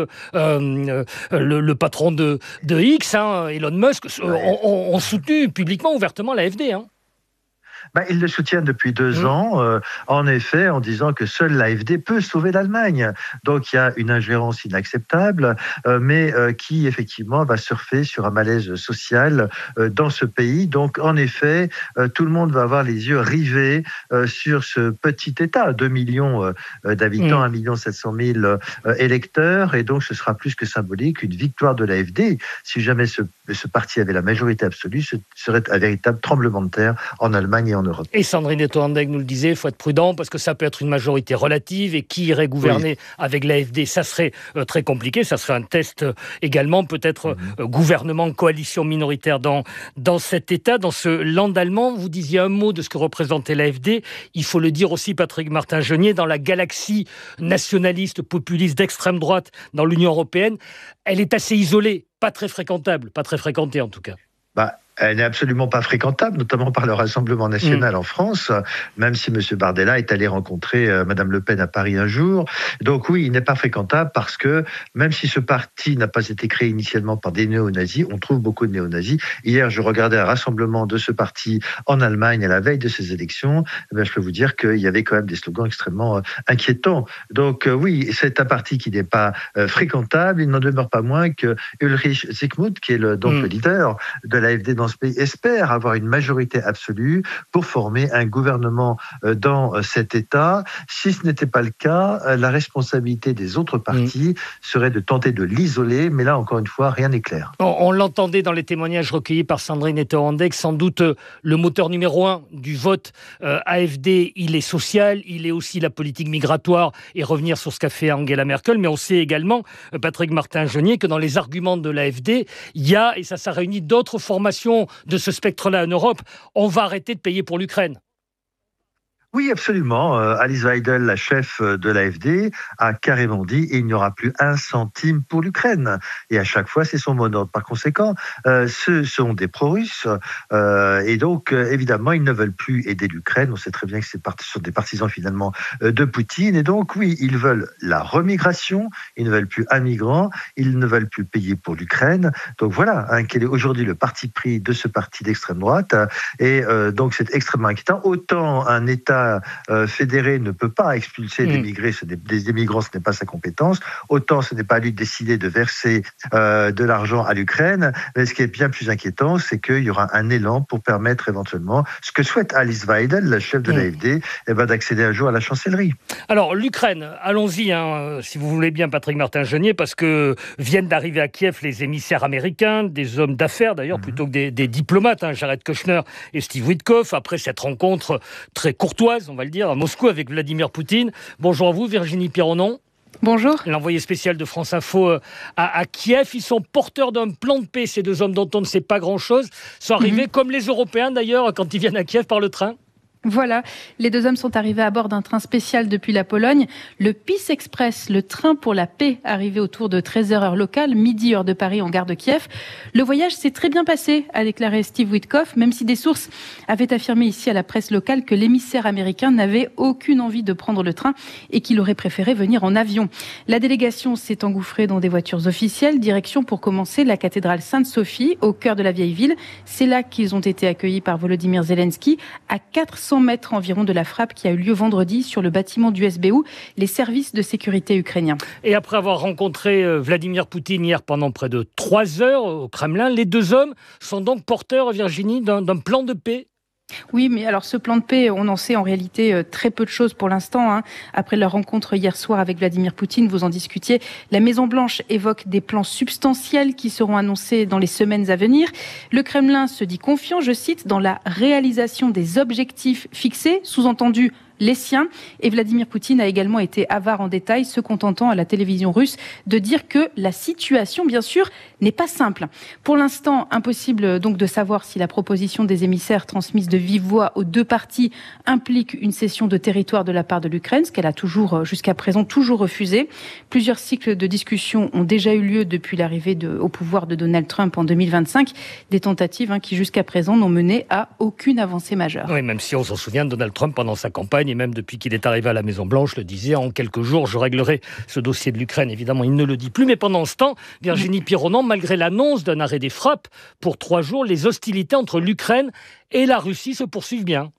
S3: le patron de X, Elon Musk, ont soutenu publiquement, ouvertement l'AfD.
S4: Il le soutient depuis 2 ans, en effet, en disant que seule l'AfD peut sauver l'Allemagne. Donc il y a une ingérence inacceptable, mais qui effectivement va surfer sur un malaise social dans ce pays. Donc en effet, tout le monde va avoir les yeux rivés sur ce petit État, 2 millions d'habitants, 1 700 000 électeurs, et donc ce sera plus que symbolique, une victoire de l'AfD. Si jamais ce parti avait la majorité absolue, ce serait un véritable tremblement de terre en Allemagne gagner en Europe.
S3: Et Sandrine Etto-Andegg nous le disait, il faut être prudent parce que ça peut être une majorité relative et qui irait gouverner avec l'AfD, ça serait très compliqué. Ça serait un test également, peut-être gouvernement, coalition minoritaire dans cet État, dans ce land allemand. Vous disiez un mot de ce que représentait l'AfD. Il faut le dire aussi, Patrick Martin-Genier, dans la galaxie nationaliste, populiste d'extrême droite dans l'Union européenne, elle est assez isolée, pas très fréquentable, pas très fréquentée en tout cas.
S4: Elle n'est absolument pas fréquentable, notamment par le Rassemblement national en France, même si M. Bardella est allé rencontrer Mme Le Pen à Paris un jour. Donc oui, il n'est pas fréquentable parce que même si ce parti n'a pas été créé initialement par des néo-nazis, on trouve beaucoup de néo-nazis. Hier, je regardais un rassemblement de ce parti en Allemagne à la veille de ces élections. Je peux vous dire qu'il y avait quand même des slogans extrêmement inquiétants. Donc oui, c'est un parti qui n'est pas fréquentable. Il n'en demeure pas moins que Ulrich Zygmunt, qui est le leader de l'AfD dans ce pays, espère avoir une majorité absolue pour former un gouvernement dans cet État. Si ce n'était pas le cas, la responsabilité des autres partis serait de tenter de l'isoler, mais là, encore une fois, rien n'est clair.
S3: On l'entendait dans les témoignages recueillis par Sandrine Etto-Andegg, sans doute le moteur numéro 1 du vote AfD, il est social, il est aussi la politique migratoire et revenir sur ce qu'a fait Angela Merkel, mais on sait également, Patrick Martin-Genier, que dans les arguments de l'AfD, il y a, et ça réunit d'autres formations de ce spectre-là en Europe, on va arrêter de payer pour l'Ukraine.
S4: Oui, absolument. Alice Weidel, la chef de l'AfD, a carrément dit il n'y aura plus un centime pour l'Ukraine. Et à chaque fois, c'est son mot d'ordre. Par conséquent, ce sont des pro-russes. Et donc, évidemment, ils ne veulent plus aider l'Ukraine. On sait très bien que ce sont des partisans, finalement, de Poutine. Et donc, oui, ils veulent la remigration. Ils ne veulent plus un migrant. Ils ne veulent plus payer pour l'Ukraine. Donc, voilà quel est aujourd'hui le parti pris de ce parti d'extrême droite. Et donc, c'est extrêmement inquiétant. Autant un État fédéré ne peut pas expulser des migrants, ce n'est pas sa compétence. Autant ce n'est pas à lui de décider de verser de l'argent à l'Ukraine. Mais ce qui est bien plus inquiétant, c'est qu'il y aura un élan pour permettre éventuellement, ce que souhaite Alice Weidel, la chef de l'AfD, d'accéder un jour à la chancellerie.
S3: Alors l'Ukraine, allons-y, si vous voulez bien, Patrick Martin-Genier, parce que viennent d'arriver à Kiev les émissaires américains, des hommes d'affaires d'ailleurs, plutôt que des diplomates, Jared Kushner et Steve Witkoff, après cette rencontre très courtoise, on va le dire, à Moscou avec Vladimir Poutine. Bonjour à vous, Virginie Pironon.
S7: Bonjour.
S3: L'envoyé spécial de France Info à Kiev. Ils sont porteurs d'un plan de paix, ces deux hommes dont on ne sait pas grand-chose, sont arrivés comme les Européens d'ailleurs quand ils viennent à Kiev par le train.
S7: Voilà, les deux hommes sont arrivés à bord d'un train spécial depuis la Pologne. Le Peace Express, le train pour la paix, arrivé autour de 13h heure locale, midi heure de Paris en gare de Kiev. Le voyage s'est très bien passé, a déclaré Steve Witkoff, même si des sources avaient affirmé ici à la presse locale que l'émissaire américain n'avait aucune envie de prendre le train et qu'il aurait préféré venir en avion. La délégation s'est engouffrée dans des voitures officielles, direction pour commencer la cathédrale Sainte-Sophie, au cœur de la vieille ville. C'est là qu'ils ont été accueillis par Volodymyr Zelensky, à 400 mètres environ de la frappe qui a eu lieu vendredi sur le bâtiment du SBU, les services de sécurité ukrainiens.
S3: Et après avoir rencontré Vladimir Poutine hier pendant près de 3 heures au Kremlin, les deux hommes sont donc porteurs, Virginie, d'un plan de paix.
S7: Oui, mais alors ce plan de paix, on en sait en réalité très peu de choses pour l'instant. Après leur rencontre hier soir avec Vladimir Poutine, vous en discutiez. La Maison-Blanche évoque des plans substantiels qui seront annoncés dans les semaines à venir. Le Kremlin se dit confiant, je cite, dans la réalisation des objectifs fixés, sous-entendu les siens. Et Vladimir Poutine a également été avare en détail, se contentant à la télévision russe de dire que la situation, bien sûr, n'est pas simple. Pour l'instant, impossible donc de savoir si la proposition des émissaires transmise de vive voix aux deux parties implique une cession de territoire de la part de l'Ukraine, ce qu'elle a toujours, jusqu'à présent, toujours refusé. Plusieurs cycles de discussions ont déjà eu lieu depuis l'arrivée au pouvoir de Donald Trump en 2025. Des tentatives qui, jusqu'à présent, n'ont mené à aucune avancée majeure.
S3: Oui, même si on s'en souvient, Donald Trump, pendant sa campagne, et même depuis qu'il est arrivé à la Maison-Blanche, le disait, en quelques jours, je réglerai ce dossier de l'Ukraine. Évidemment, il ne le dit plus. Mais pendant ce temps, Virginie Pironon, malgré l'annonce d'un arrêt des frappes, pour 3 jours, les hostilités entre l'Ukraine et la Russie se poursuivent bien.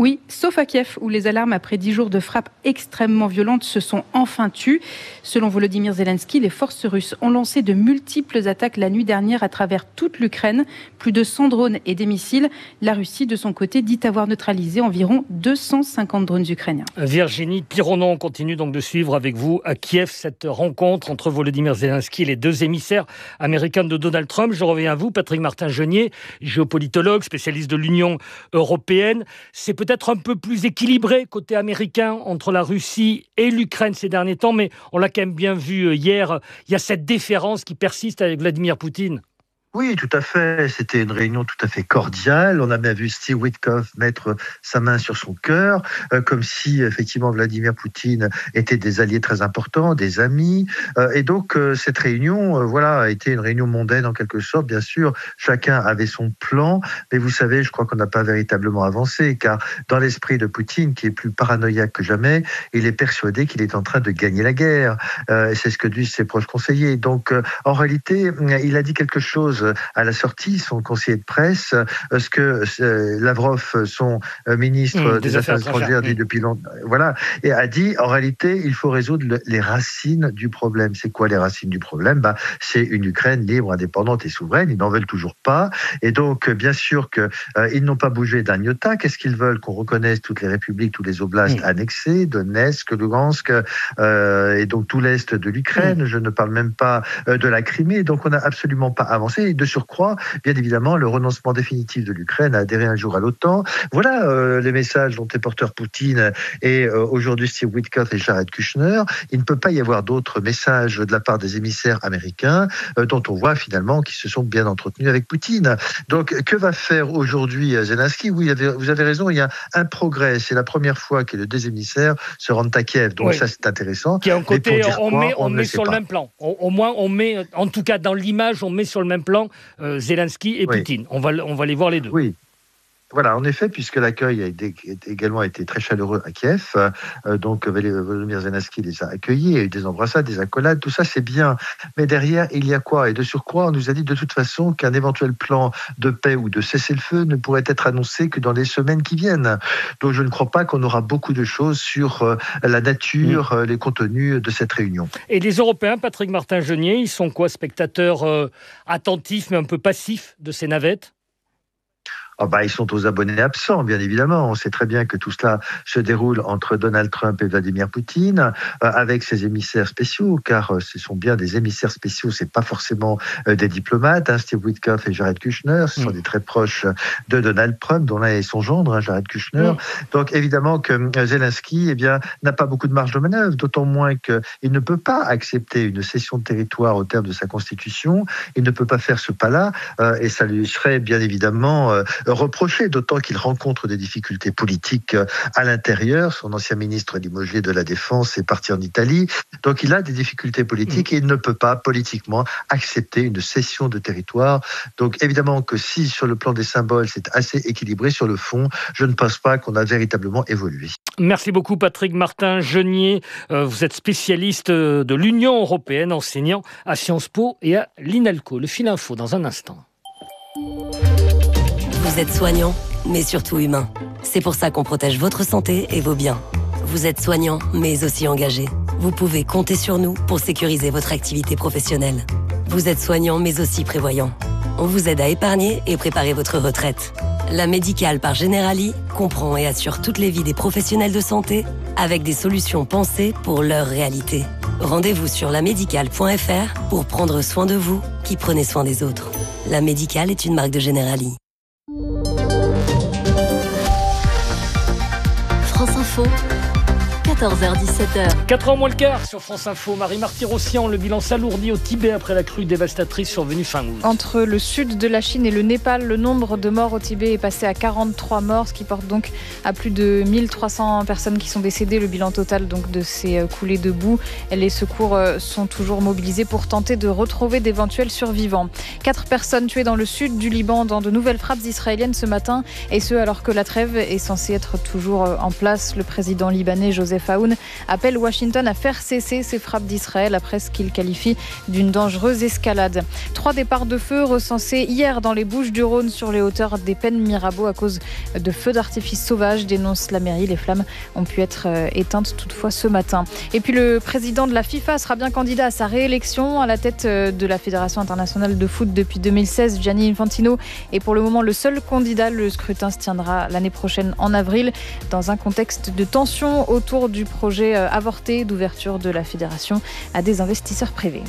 S7: Oui, sauf à Kiev, où les alarmes après 10 jours de frappes extrêmement violentes se sont enfin tues. Selon Volodymyr Zelensky, les forces russes ont lancé de multiples attaques la nuit dernière à travers toute l'Ukraine. Plus de 100 drones et des missiles. La Russie, de son côté, dit avoir neutralisé environ 250 drones ukrainiens.
S3: Virginie Pironon continue donc de suivre avec vous à Kiev cette rencontre entre Volodymyr Zelensky et les deux émissaires américains de Donald Trump. Je reviens à vous, Patrick Martin-Genier, géopolitologue, spécialiste de l'Union européenne. C'est peut-être un peu plus équilibré côté américain entre la Russie et l'Ukraine ces derniers temps, mais on l'a quand même bien vu hier, il y a cette déférence qui persiste avec Vladimir Poutine.
S4: Oui, tout à fait. C'était une réunion tout à fait cordiale. On a bien vu Steve Witkoff mettre sa main sur son cœur, comme si effectivement Vladimir Poutine était des alliés très importants, des amis. Et donc cette réunion, a été une réunion mondaine en quelque sorte. Bien sûr, chacun avait son plan, mais vous savez, je crois qu'on n'a pas véritablement avancé, car dans l'esprit de Poutine, qui est plus paranoïaque que jamais, il est persuadé qu'il est en train de gagner la guerre. Et c'est ce que disent ses proches conseillers. Donc en réalité, il a dit quelque chose à la sortie, son conseiller de presse, ce que Lavrov, son ministre des Affaires étrangères, dit depuis longtemps, et a dit, en réalité, il faut résoudre les racines du problème. C'est quoi les racines du problème ? C'est une Ukraine libre, indépendante et souveraine. Ils n'en veulent toujours pas. Et donc, bien sûr qu'ils n'ont pas bougé d'un iota. Qu'est-ce qu'ils veulent ? Qu'on reconnaisse toutes les républiques, tous les oblasts annexés, Donetsk, Lugansk, et donc tout l'est de l'Ukraine. Je ne parle même pas de la Crimée. Donc, on n'a absolument pas avancé. Et de surcroît, bien évidemment, le renoncement définitif de l'Ukraine à adhérer un jour à l'OTAN. Voilà les messages dont est porteur Poutine et aujourd'hui Steve Witkoff et Jared Kushner. Il ne peut pas y avoir d'autres messages de la part des émissaires américains dont on voit finalement qu'ils se sont bien entretenus avec Poutine. Donc, que va faire aujourd'hui Zelensky ? Oui, vous avez raison, il y a un progrès. C'est la première fois que les deux émissaires se rendent à Kiev. Donc ça, c'est intéressant.
S3: Qui est un côté, on met sur le même plan. Au moins, on met, en tout cas dans l'image, on met sur le même plan Zelensky et Poutine. On va les voir les deux.
S4: Oui. Voilà, en effet, puisque l'accueil a également été très chaleureux à Kiev, donc Volodymyr Zelensky les a accueillis, il y a eu des embrassades, des accolades, tout ça c'est bien. Mais derrière, il y a quoi ? Et de surcroît, on nous a dit de toute façon qu'un éventuel plan de paix ou de cessez-le-feu ne pourrait être annoncé que dans les semaines qui viennent. Donc je ne crois pas qu'on aura beaucoup de choses sur la nature, les contenus de cette réunion.
S3: Et les Européens, Patrick Martin-Genier, ils sont quoi ? Spectateurs attentifs mais un peu passifs de ces navettes ?
S4: Ils sont aux abonnés absents, bien évidemment. On sait très bien que tout cela se déroule entre Donald Trump et Vladimir Poutine, avec ses émissaires spéciaux, car ce sont bien des émissaires spéciaux, c'est pas forcément des diplomates. Steve Witkoff et Jared Kushner, ce sont des très proches de Donald Trump, dont l'un est son gendre, Jared Kushner. Donc évidemment que Zelensky, n'a pas beaucoup de marge de manœuvre, d'autant moins qu'il ne peut pas accepter une cession de territoire au terme de sa constitution. Il ne peut pas faire ce pas-là, et ça lui serait bien évidemment reproché, d'autant qu'il rencontre des difficultés politiques à l'intérieur. Son ancien ministre limogé de la Défense est parti en Italie. Donc il a des difficultés politiques et il ne peut pas politiquement accepter une cession de territoire. Donc évidemment que si sur le plan des symboles c'est assez équilibré, sur le fond, je ne pense pas qu'on a véritablement évolué.
S3: Merci beaucoup Patrick Martin-Genier. Vous êtes spécialiste de l'Union européenne, enseignant à Sciences Po et à l'INALCO. Le fil info dans un instant.
S22: Vous êtes soignant, mais surtout humain. C'est pour ça qu'on protège votre santé et vos biens. Vous êtes soignant, mais aussi engagé. Vous pouvez compter sur nous pour sécuriser votre activité professionnelle. Vous êtes soignant, mais aussi prévoyant. On vous aide à épargner et préparer votre retraite. La Médicale par Generali comprend et assure toutes les vies des professionnels de santé avec des solutions pensées pour leur réalité. Rendez-vous sur lamédicale.fr pour prendre soin de vous qui prenez soin des autres. La Médicale est une marque de Generali.
S26: France Info, 14h-17h.
S3: 4h moins le quart sur France Info. Marie-Marty Rossian, le bilan s'alourdit au Tibet après la crue dévastatrice survenue fin août.
S25: Entre le sud de la Chine et le Népal, le nombre de morts au Tibet est passé à 43 morts, ce qui porte donc à plus de 1300 personnes qui sont décédées. Le bilan total donc de ces coulées de boue. Les secours sont toujours mobilisés pour tenter de retrouver d'éventuels survivants. 4 personnes tuées dans le sud du Liban dans de nouvelles frappes israéliennes ce matin, et ce alors que la trêve est censée être toujours en place. Le président libanais Joseph Faoun appelle Washington à faire cesser ses frappes d'Israël après ce qu'il qualifie d'une dangereuse escalade. 3 départs de feu recensés hier dans les Bouches-du-Rhône sur les hauteurs des Pennes Mirabeau à cause de feux d'artifice sauvages, dénonce la mairie. Les flammes ont pu être éteintes toutefois ce matin. Et puis le président de la FIFA sera bien candidat à sa réélection à la tête de la Fédération internationale de foot depuis 2016. Gianni Infantino est pour le moment le seul candidat. Le scrutin se tiendra l'année prochaine en avril dans un contexte de tension autour du projet avorté d'ouverture de la fédération à des investisseurs privés.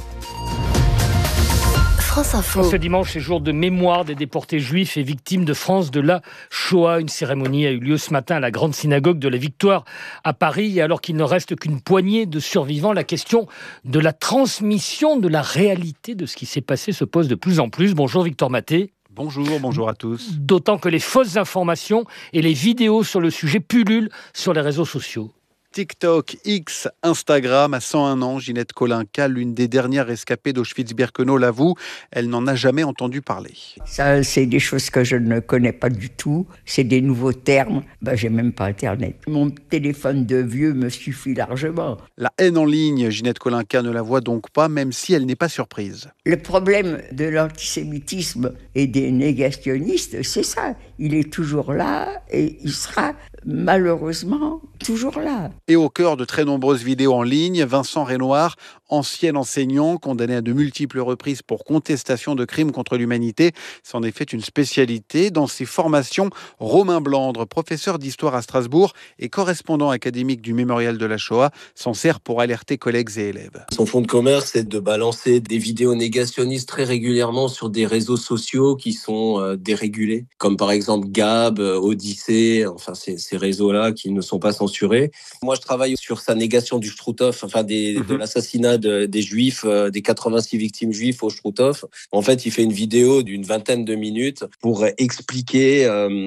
S22: France Info.
S3: Ce dimanche, c'est jour de mémoire des déportés juifs et victimes de France de la Shoah. Une cérémonie a eu lieu ce matin à la grande synagogue de la Victoire à Paris. Et alors qu'il ne reste qu'une poignée de survivants, la question de la transmission de la réalité de ce qui s'est passé se pose de plus en plus. Bonjour Victor Maté.
S8: Bonjour à tous.
S3: D'autant que les fausses informations et les vidéos sur le sujet pullulent sur les réseaux sociaux.
S8: TikTok, X, Instagram, à 101 ans, Ginette Kolinka, l'une des dernières rescapées d'Auschwitz-Birkenau, l'avoue, elle n'en a jamais entendu parler.
S9: Ça, c'est des choses que je ne connais pas du tout, c'est des nouveaux termes, j'ai même pas Internet. Mon téléphone de vieux me suffit largement.
S8: La haine en ligne, Ginette Kolinka ne la voit donc pas, même si elle n'est pas surprise.
S9: Le problème de l'antisémitisme et des négationnistes, c'est ça. Il est toujours là et il sera malheureusement toujours là.
S8: Et au cœur de très nombreuses vidéos en ligne, Vincent Renoir, ancien enseignant, condamné à de multiples reprises pour contestation de crimes contre l'humanité, s'en est fait une spécialité. Dans ses formations, Romain Blandre, professeur d'histoire à Strasbourg et correspondant académique du Mémorial de la Shoah, s'en sert pour alerter collègues et élèves.
S10: Son fonds de commerce, c'est de balancer des vidéos négationnistes très régulièrement sur des réseaux sociaux qui sont dérégulés, comme par exemple Gab, Odyssée, enfin ces réseaux-là qui ne sont pas censurés. Moi, je travaille sur sa négation du Struthof, de l'assassinat des Juifs, des 86 victimes juives au Struthof. En fait, il fait une vidéo d'une 20aine de minutes pour expliquer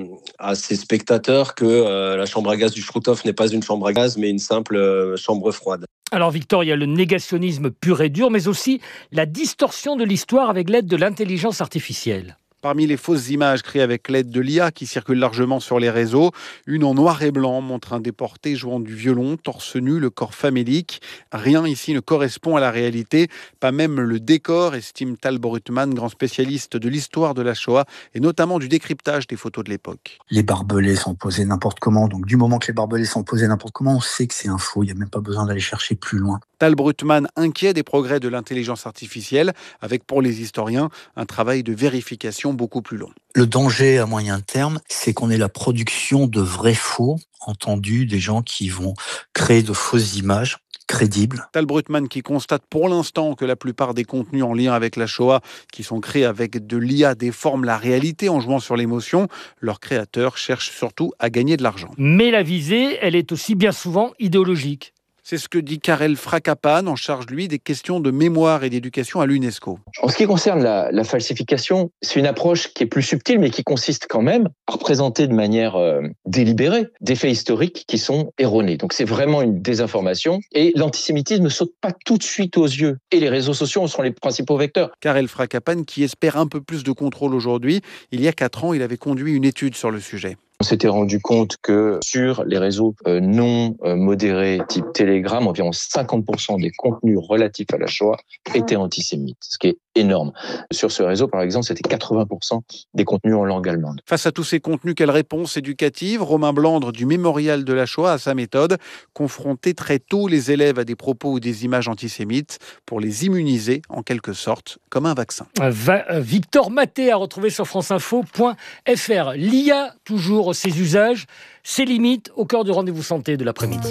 S10: à ses spectateurs que la chambre à gaz du Struthof n'est pas une chambre à gaz, mais une simple chambre froide.
S3: Alors Victor, il y a le négationnisme pur et dur, mais aussi la distorsion de l'histoire avec l'aide de l'intelligence artificielle.
S8: Parmi les fausses images créées avec l'aide de l'IA qui circulent largement sur les réseaux, une en noir et blanc montre un déporté jouant du violon, torse nu, le corps famélique. Rien ici ne correspond à la réalité, pas même le décor, estime Tal Brutman, grand spécialiste de l'histoire de la Shoah et notamment du décryptage des photos de l'époque.
S11: Les barbelés sont posés n'importe comment, donc du moment que les barbelés sont posés n'importe comment, on sait que c'est un faux, il n'y a même pas besoin d'aller chercher plus loin.
S8: Tal Brutman inquiet des progrès de l'intelligence artificielle, avec pour les historiens un travail de vérification beaucoup plus long.
S11: Le danger à moyen terme, c'est qu'on ait la production de vrais faux, entendus, des gens qui vont créer de fausses images crédibles.
S8: Tal Brutman qui constate pour l'instant que la plupart des contenus en lien avec la Shoah qui sont créés avec de l'IA déforment la réalité en jouant sur l'émotion. Leurs créateurs cherchent surtout à gagner de l'argent.
S3: Mais la visée, elle est aussi bien souvent idéologique.
S8: C'est ce que dit Karel Frakapan, en charge, lui, des questions de mémoire et d'éducation à l'UNESCO.
S13: En ce qui concerne la falsification, c'est une approche qui est plus subtile, mais qui consiste quand même à représenter de manière délibérée des faits historiques qui sont erronés. Donc c'est vraiment une désinformation. Et l'antisémitisme ne saute pas tout de suite aux yeux. Et les réseaux sociaux en sont les principaux vecteurs.
S8: Karel Frakapan, qui espère un peu plus de contrôle aujourd'hui, il y a 4 ans, il avait conduit une étude sur le sujet.
S13: On s'était rendu compte que sur les réseaux non modérés type Telegram, environ 50% des contenus relatifs à la Shoah étaient antisémites, ce qui est énorme. Sur ce réseau, par exemple, c'était 80% des contenus en langue allemande.
S8: Face à tous ces contenus, quelle réponse éducative ? Romain Blandre du Mémorial de la Shoah a sa méthode, confronter très tôt les élèves à des propos ou des images antisémites pour les immuniser en quelque sorte, comme un vaccin.
S3: Victor Maté à retrouver sur franceinfo.fr. L'IA, toujours ses usages, ses limites, au cœur du rendez-vous santé de l'après-midi.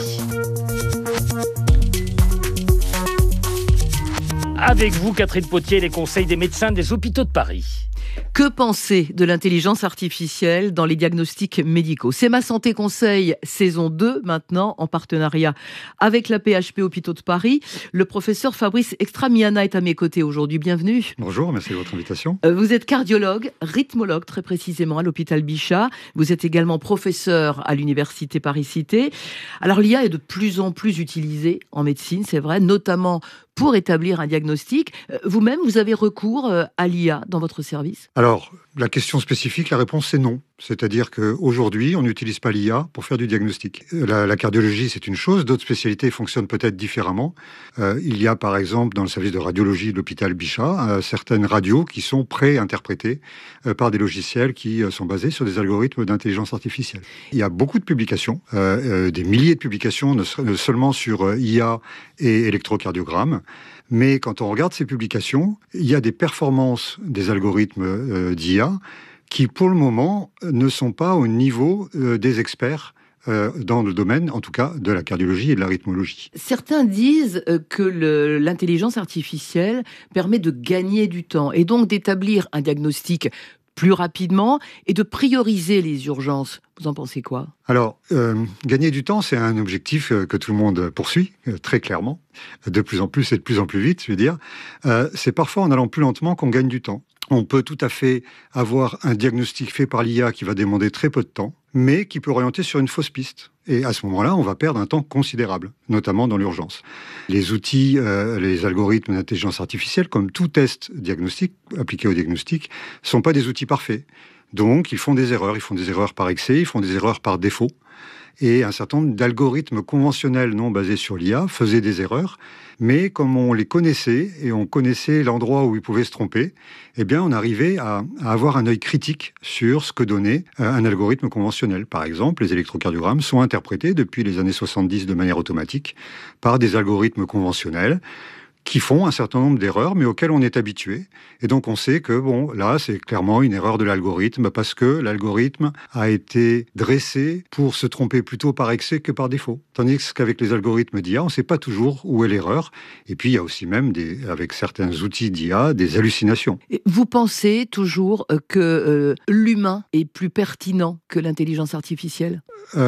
S3: Avec vous, Catherine Potier, les conseils des médecins des hôpitaux de Paris.
S14: Que penser de l'intelligence artificielle dans les diagnostics médicaux ? C'est Ma Santé Conseil, saison 2, maintenant, en partenariat avec la PHP Hôpitaux de Paris. Le professeur Fabrice Extramiana est à mes côtés aujourd'hui. Bienvenue.
S27: Bonjour, merci de votre invitation.
S14: Vous êtes cardiologue, rythmologue très précisément à l'hôpital Bichat. Vous êtes également professeur à l'université Paris-Cité. Alors l'IA est de plus en plus utilisée en médecine, c'est vrai, notamment pour établir un diagnostic. Vous-même, vous avez recours à l'IA dans votre service ?
S27: Alors,
S6: La question spécifique, la réponse c'est non. C'est-à-dire qu'aujourd'hui, on n'utilise pas l'IA pour faire du diagnostic. La cardiologie, c'est une chose. D'autres spécialités fonctionnent peut-être différemment. Il y a par exemple dans le service de radiologie de l'hôpital Bichat certaines radios qui sont pré-interprétées par des logiciels qui sont basés sur des algorithmes d'intelligence artificielle. Il y a beaucoup de publications, des milliers de publications, ne seulement sur IA et électrocardiogramme. Mais quand on regarde ces publications, il y a des performances des algorithmes d'IA qui, pour le moment, ne sont pas au niveau des experts dans le domaine, en tout cas, de la cardiologie et de la rythmologie.
S14: Certains disent que l'intelligence artificielle permet de gagner du temps et donc d'établir un diagnostic plus rapidement et de prioriser les urgences. Vous en pensez quoi ?
S6: Alors, gagner du temps, c'est un objectif que tout le monde poursuit, très clairement, de plus en plus et de plus en plus vite, je veux dire. C'est parfois en allant plus lentement qu'on gagne du temps. On peut tout à fait avoir un diagnostic fait par l'IA qui va demander très peu de temps, mais qui peut orienter sur une fausse piste. Et à ce moment-là, on va perdre un temps considérable, notamment dans l'urgence. Les outils, les algorithmes d'intelligence artificielle, comme tout test diagnostique, appliqué au diagnostic, ne sont pas des outils parfaits. Donc, ils font des erreurs par excès, ils font des erreurs par défaut. Et un certain nombre d'algorithmes conventionnels non basés sur l'IA faisaient des erreurs, mais comme on les connaissait et on connaissait l'endroit où ils pouvaient se tromper, eh bien on arrivait à avoir un œil critique sur ce que donnait un algorithme conventionnel. Par exemple, les électrocardiogrammes sont interprétés depuis les années 70 de manière automatique par des algorithmes conventionnels qui font un certain nombre d'erreurs, mais auxquelles on est habitué. Et donc on sait que, bon, là, c'est clairement une erreur de l'algorithme, parce que l'algorithme a été dressé pour se tromper plutôt par excès que par défaut. Tandis qu'avec les algorithmes d'IA, on ne sait pas toujours où est l'erreur. Et puis, il y a aussi même, avec certains outils d'IA, des hallucinations.
S14: Et vous pensez toujours que l'humain est plus pertinent que l'intelligence artificielle ?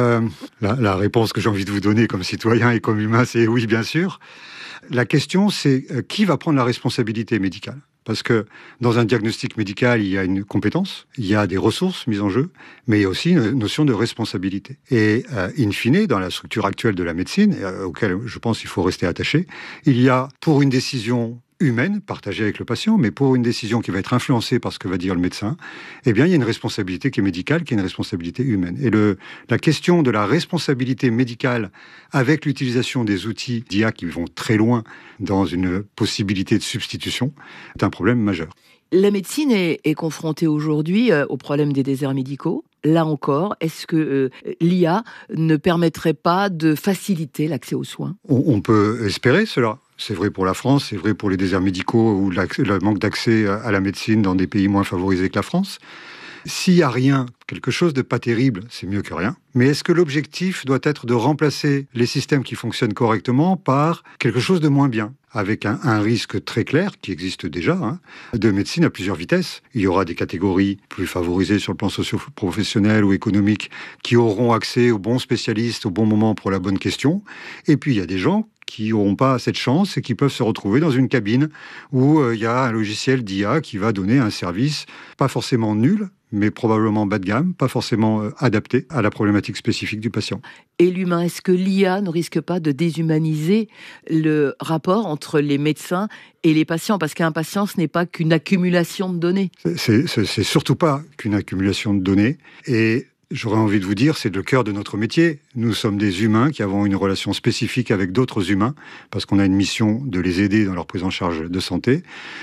S6: La réponse que j'ai envie de vous donner comme citoyen et comme humain, c'est oui, bien sûr. La question, c'est qui va prendre la responsabilité médicale ? Parce que dans un diagnostic médical, il y a une compétence, il y a des ressources mises en jeu, mais il y a aussi une notion de responsabilité. Et in fine, dans la structure actuelle de la médecine, auquel je pense qu'il faut rester attaché, il y a pour une décision humaine, partagée avec le patient, mais pour une décision qui va être influencée par ce que va dire le médecin, eh bien, il y a une responsabilité qui est médicale, qui est une responsabilité humaine. Et la question de la responsabilité médicale avec l'utilisation des outils d'IA qui vont très loin dans une possibilité de substitution est un problème majeur.
S14: La médecine est confrontée aujourd'hui au problème des déserts médicaux. Là encore, est-ce que l'IA ne permettrait pas de faciliter l'accès aux soins ?
S6: On peut espérer cela. C'est vrai pour la France, c'est vrai pour les déserts médicaux ou le manque d'accès à la médecine dans des pays moins favorisés que la France. S'il n'y a rien, quelque chose de pas terrible, c'est mieux que rien. Mais est-ce que l'objectif doit être de remplacer les systèmes qui fonctionnent correctement par quelque chose de moins bien ? Avec un risque très clair, qui existe déjà, de médecine à plusieurs vitesses. Il y aura des catégories plus favorisées sur le plan socio-professionnel ou économique qui auront accès aux bons spécialistes au bon moment pour la bonne question. Et puis il y a des gens qui n'auront pas cette chance et qui peuvent se retrouver dans une cabine où il y a un logiciel d'IA qui va donner un service pas forcément nul, mais probablement bas de gamme, pas forcément adapté à la problématique spécifique du patient.
S14: Et l'humain, est-ce que l'IA ne risque pas de déshumaniser le rapport entre les médecins et les patients ? Parce qu'un patient, ce n'est pas qu'une accumulation de données.
S6: C'est surtout pas qu'une accumulation de données. Et j'aurais envie de vous dire, c'est le cœur de notre métier. Nous sommes des humains qui avons une relation spécifique avec d'autres humains, parce qu'on a une mission de les aider dans leur prise en charge de santé.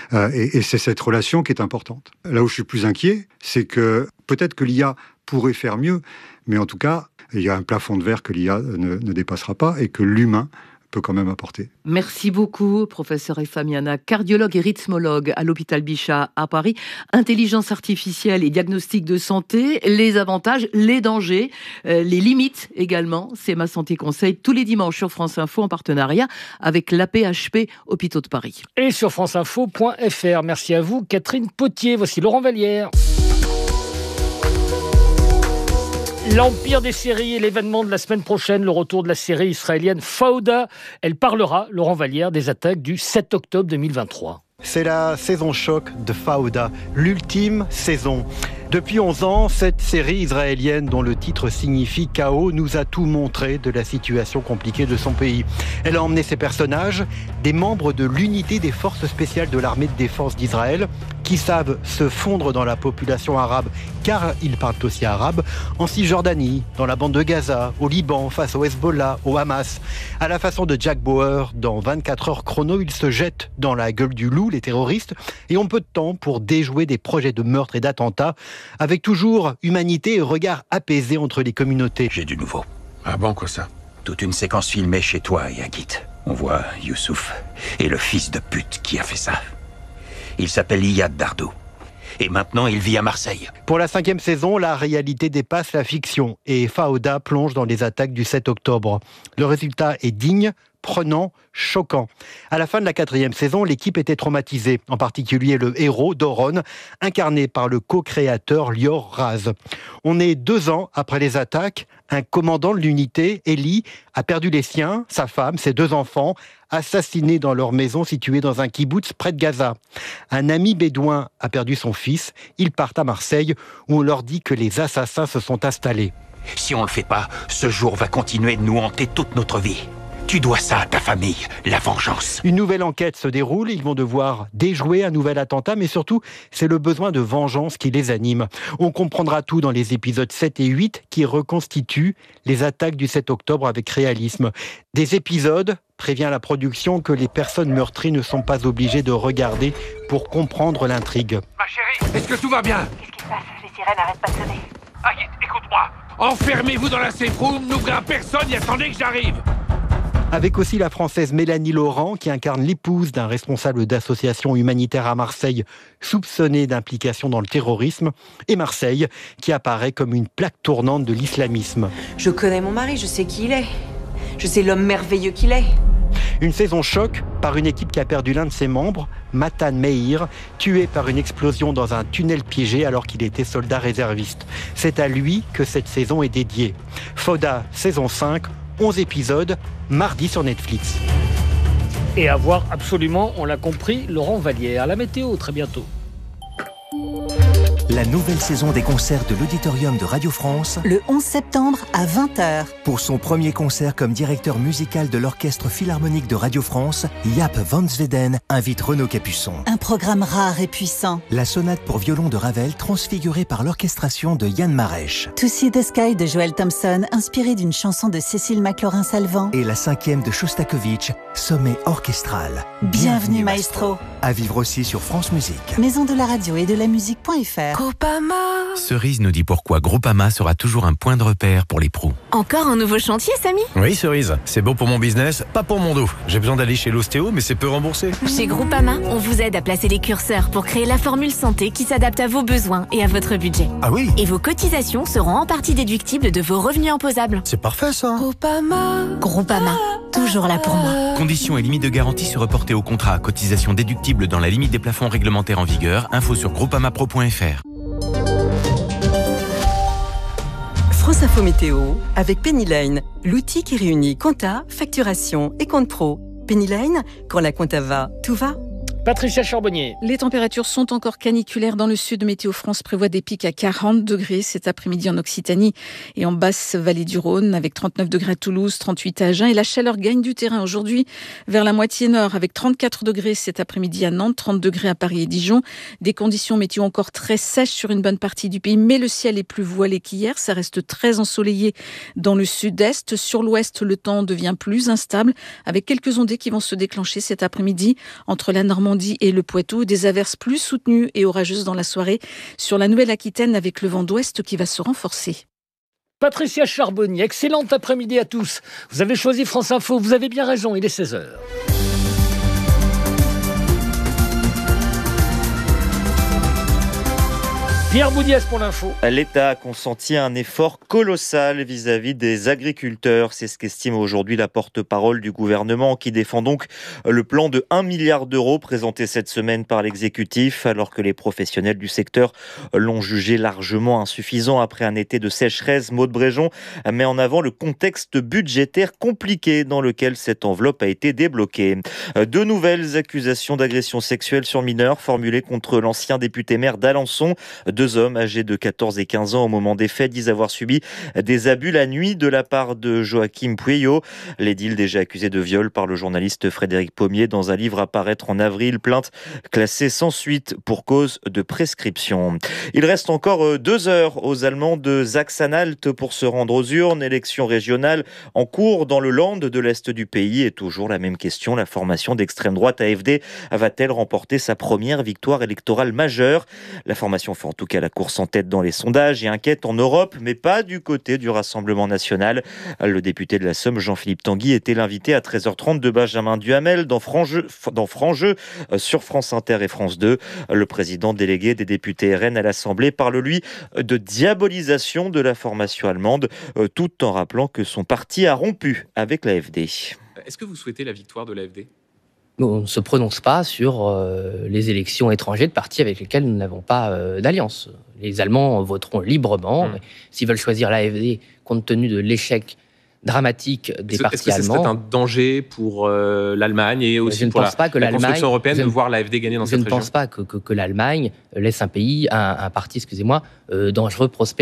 S6: Et c'est cette relation qui est importante. Là où je suis plus inquiet, c'est que peut-être que l'IA pourrait faire mieux, mais en tout cas, il y a un plafond de verre que l'IA ne dépassera pas et que l'humain peut quand même apporter.
S14: Merci beaucoup, professeur Efamiana, cardiologue et rythmologue à l'hôpital Bichat à Paris. Intelligence artificielle et diagnostic de santé, les avantages, les dangers, les limites également. C'est Ma Santé Conseil tous les dimanches sur France Info en partenariat avec l'AP-HP Hôpitaux de Paris.
S3: Et sur franceinfo.fr. Merci à vous, Catherine Potier. Voici Laurent Vallière. L'empire des séries et l'événement de la semaine prochaine, le retour de la série israélienne Fauda. Elle parlera, Laurent Vallière, des attaques du 7 octobre 2023.
S12: C'est la saison choc de Fauda, l'ultime saison. Depuis 11 ans, cette série israélienne dont le titre signifie chaos nous a tout montré de la situation compliquée de son pays. Elle a emmené ses personnages, des membres de l'unité des forces spéciales de l'armée de défense d'Israël, qui savent se fondre dans la population arabe, car ils parlent aussi arabe, en Cisjordanie, dans la bande de Gaza, au Liban, face au Hezbollah, au Hamas. À la façon de Jack Bauer, dans 24 heures chrono, ils se jettent dans la gueule du loup, les terroristes, et ont peu de temps pour déjouer des projets de meurtre et d'attentats, avec toujours humanité et regard apaisé entre les communautés.
S5: J'ai du nouveau. Ah bon, quoi ça? Toute une séquence filmée chez toi et Agit. On voit Youssouf et le fils de pute qui a fait ça. Il s'appelle Iyad Dardou. Et maintenant, il vit à Marseille.
S12: Pour la 5e saison, la réalité dépasse la fiction et Fauda plonge dans les attaques du 7 octobre. Le résultat est digne, prenant, choquant. À la fin de la 4e saison, l'équipe était traumatisée, en particulier le héros, Doron, incarné par le co-créateur Lior Raz. On est 2 ans après les attaques. Un commandant de l'unité, Eli, a perdu les siens, sa femme, ses 2 enfants, assassinés dans leur maison située dans un kibboutz près de Gaza. Un ami bédouin a perdu son fils. Ils partent à Marseille, où on leur dit que les assassins se sont installés.
S5: Si on le fait pas, ce jour va continuer de nous hanter toute notre vie. Tu dois ça à ta famille, la vengeance.
S12: Une nouvelle enquête se déroule, ils vont devoir déjouer un nouvel attentat, mais surtout, c'est le besoin de vengeance qui les anime. On comprendra tout dans les épisodes 7 et 8 qui reconstituent les attaques du 7 octobre avec réalisme. Des épisodes, prévient la production, que les personnes meurtries ne sont pas obligées de regarder pour comprendre l'intrigue.
S5: Ma chérie, est-ce que tout va bien?
S15: Qu'est-ce qui se passe? Les sirènes n'arrêtent pas de sonner.
S5: Agit, écoute-moi. Enfermez-vous dans la safe room, n'ouvrez à personne et attendez que j'arrive.
S12: Avec aussi la Française Mélanie Laurent, qui incarne l'épouse d'un responsable d'association humanitaire à Marseille, soupçonné d'implication dans le terrorisme, et Marseille, qui apparaît comme une plaque tournante de l'islamisme.
S16: Je connais mon mari, je sais qui il est. Je sais l'homme merveilleux qu'il est.
S12: Une saison choc par une équipe qui a perdu l'un de ses membres, Matan Meir, tué par une explosion dans un tunnel piégé alors qu'il était soldat réserviste. C'est à lui que cette saison est dédiée. Fauda, saison 5, 11 épisodes, mardi sur Netflix.
S3: Et à voir absolument, on l'a compris, Laurent Vallière. La météo, très bientôt.
S17: La nouvelle saison des concerts de l'Auditorium de Radio France,
S21: le 11 septembre à 20h.
S17: Pour son premier concert comme directeur musical de l'Orchestre Philharmonique de Radio France, Jaap van Zweden invite Renaud Capuçon.
S21: Un programme rare et puissant.
S17: La sonate pour violon de Ravel transfigurée par l'orchestration de Yann Marèche.
S21: To See the Sky de Joel Thompson, inspiré d'une chanson de Cécile McLaurin-Salvant.
S17: Et la 5e de Shostakovich, sommet orchestral.
S21: Bienvenue maestro.
S17: À vivre aussi sur France Musique.
S21: Maison de la radio et de la musique.fr.
S18: Groupama.
S19: Cerise nous dit pourquoi Groupama sera toujours un point de repère pour les pros.
S18: Encore un nouveau chantier, Samy?
S27: Oui, Cerise. C'est bon pour mon business, pas pour mon dos. J'ai besoin d'aller chez l'ostéo, mais c'est peu remboursé.
S18: Chez Groupama, on vous aide à placer les curseurs pour créer la formule santé qui s'adapte à vos besoins et à votre budget.
S27: Ah oui?
S18: Et vos cotisations seront en partie déductibles de vos revenus imposables.
S27: C'est parfait, ça.
S18: Groupama, toujours là pour moi.
S19: Conditions et limites de garantie se reporter au contrat. Cotisation déductible dans la limite des plafonds réglementaires en vigueur. Info sur groupamapro.fr.
S23: France Info Météo avec Penny Lane, l'outil qui réunit compta, facturation et compte pro. Penny Lane, quand la compta va, tout va.
S3: Patricia Charbonnier.
S24: Les températures sont encore caniculaires dans le sud. Météo France prévoit des pics à 40 degrés cet après-midi en Occitanie et en basse vallée du Rhône, avec 39 degrés à Toulouse, 38 à Agen. Et la chaleur gagne du terrain aujourd'hui vers la moitié nord, avec 34 degrés cet après-midi à Nantes, 30 degrés à Paris et Dijon. Des conditions météo encore très sèches sur une bonne partie du pays, mais le ciel est plus voilé qu'hier. Ça reste très ensoleillé dans le sud-est. Sur l'ouest, le temps devient plus instable, avec quelques ondées qui vont se déclencher cet après-midi entre la Normandie et le Poitou, des averses plus soutenues et orageuses dans la soirée sur la Nouvelle-Aquitaine avec le vent d'ouest qui va se renforcer.
S3: Patricia Charbonnier, excellent après-midi à tous. Vous avez choisi France Info, vous avez bien raison, il est 16h. Pierre Boudiès pour l'info.
S28: L'État a consenti un effort colossal vis-à-vis des agriculteurs. C'est ce qu'estime aujourd'hui la porte-parole du gouvernement qui défend donc le plan de 1 milliard d'euros présenté cette semaine par l'exécutif, alors que les professionnels du secteur l'ont jugé largement insuffisant après un été de sécheresse. Maud Bréjon met en avant le contexte budgétaire compliqué dans lequel cette enveloppe a été débloquée. De nouvelles accusations d'agression sexuelle sur mineurs formulées contre l'ancien député maire d'Alençon. 2 2 hommes âgés de 14 et 15 ans au moment des faits disent avoir subi des abus la nuit de la part de Joachim Pueyo. L'édile, déjà accusé de viol par le journaliste Frédéric Pommier dans un livre à paraître en avril, plainte classée sans suite pour cause de prescription. Il reste encore 2 heures aux Allemands de Sachsen-Anhalt pour se rendre aux urnes. Élection régionale en cours dans le Land de l'Est du pays. Et toujours la même question, la formation d'extrême droite AfD va-t-elle remporter sa première victoire électorale majeure? La formation fait en tout cas la course en tête dans les sondages et inquiète en Europe, mais pas du côté du Rassemblement national. Le député de la Somme, Jean-Philippe Tanguy, était l'invité à 13h30 de Benjamin Duhamel dans Franc Jeu sur France Inter et France 2. Le président délégué des députés RN à l'Assemblée parle, lui, de diabolisation de la formation allemande, tout en rappelant que son parti a rompu avec l'AfD.
S1: Est-ce que vous souhaitez la victoire de l'AfD ?
S2: On ne se prononce pas sur les élections étrangères de partis avec lesquels nous n'avons pas d'alliance. Les Allemands voteront librement. S'ils veulent choisir l'AfD, compte tenu de l'échec dramatique des partis allemands... Est-ce que
S1: c'est un danger pour l'Allemagne et aussi pour la construction européenne de voir l'AfD gagner dans cette région ?
S2: Je ne pense pas que l'Allemagne laisse un parti, dangereux, prospère.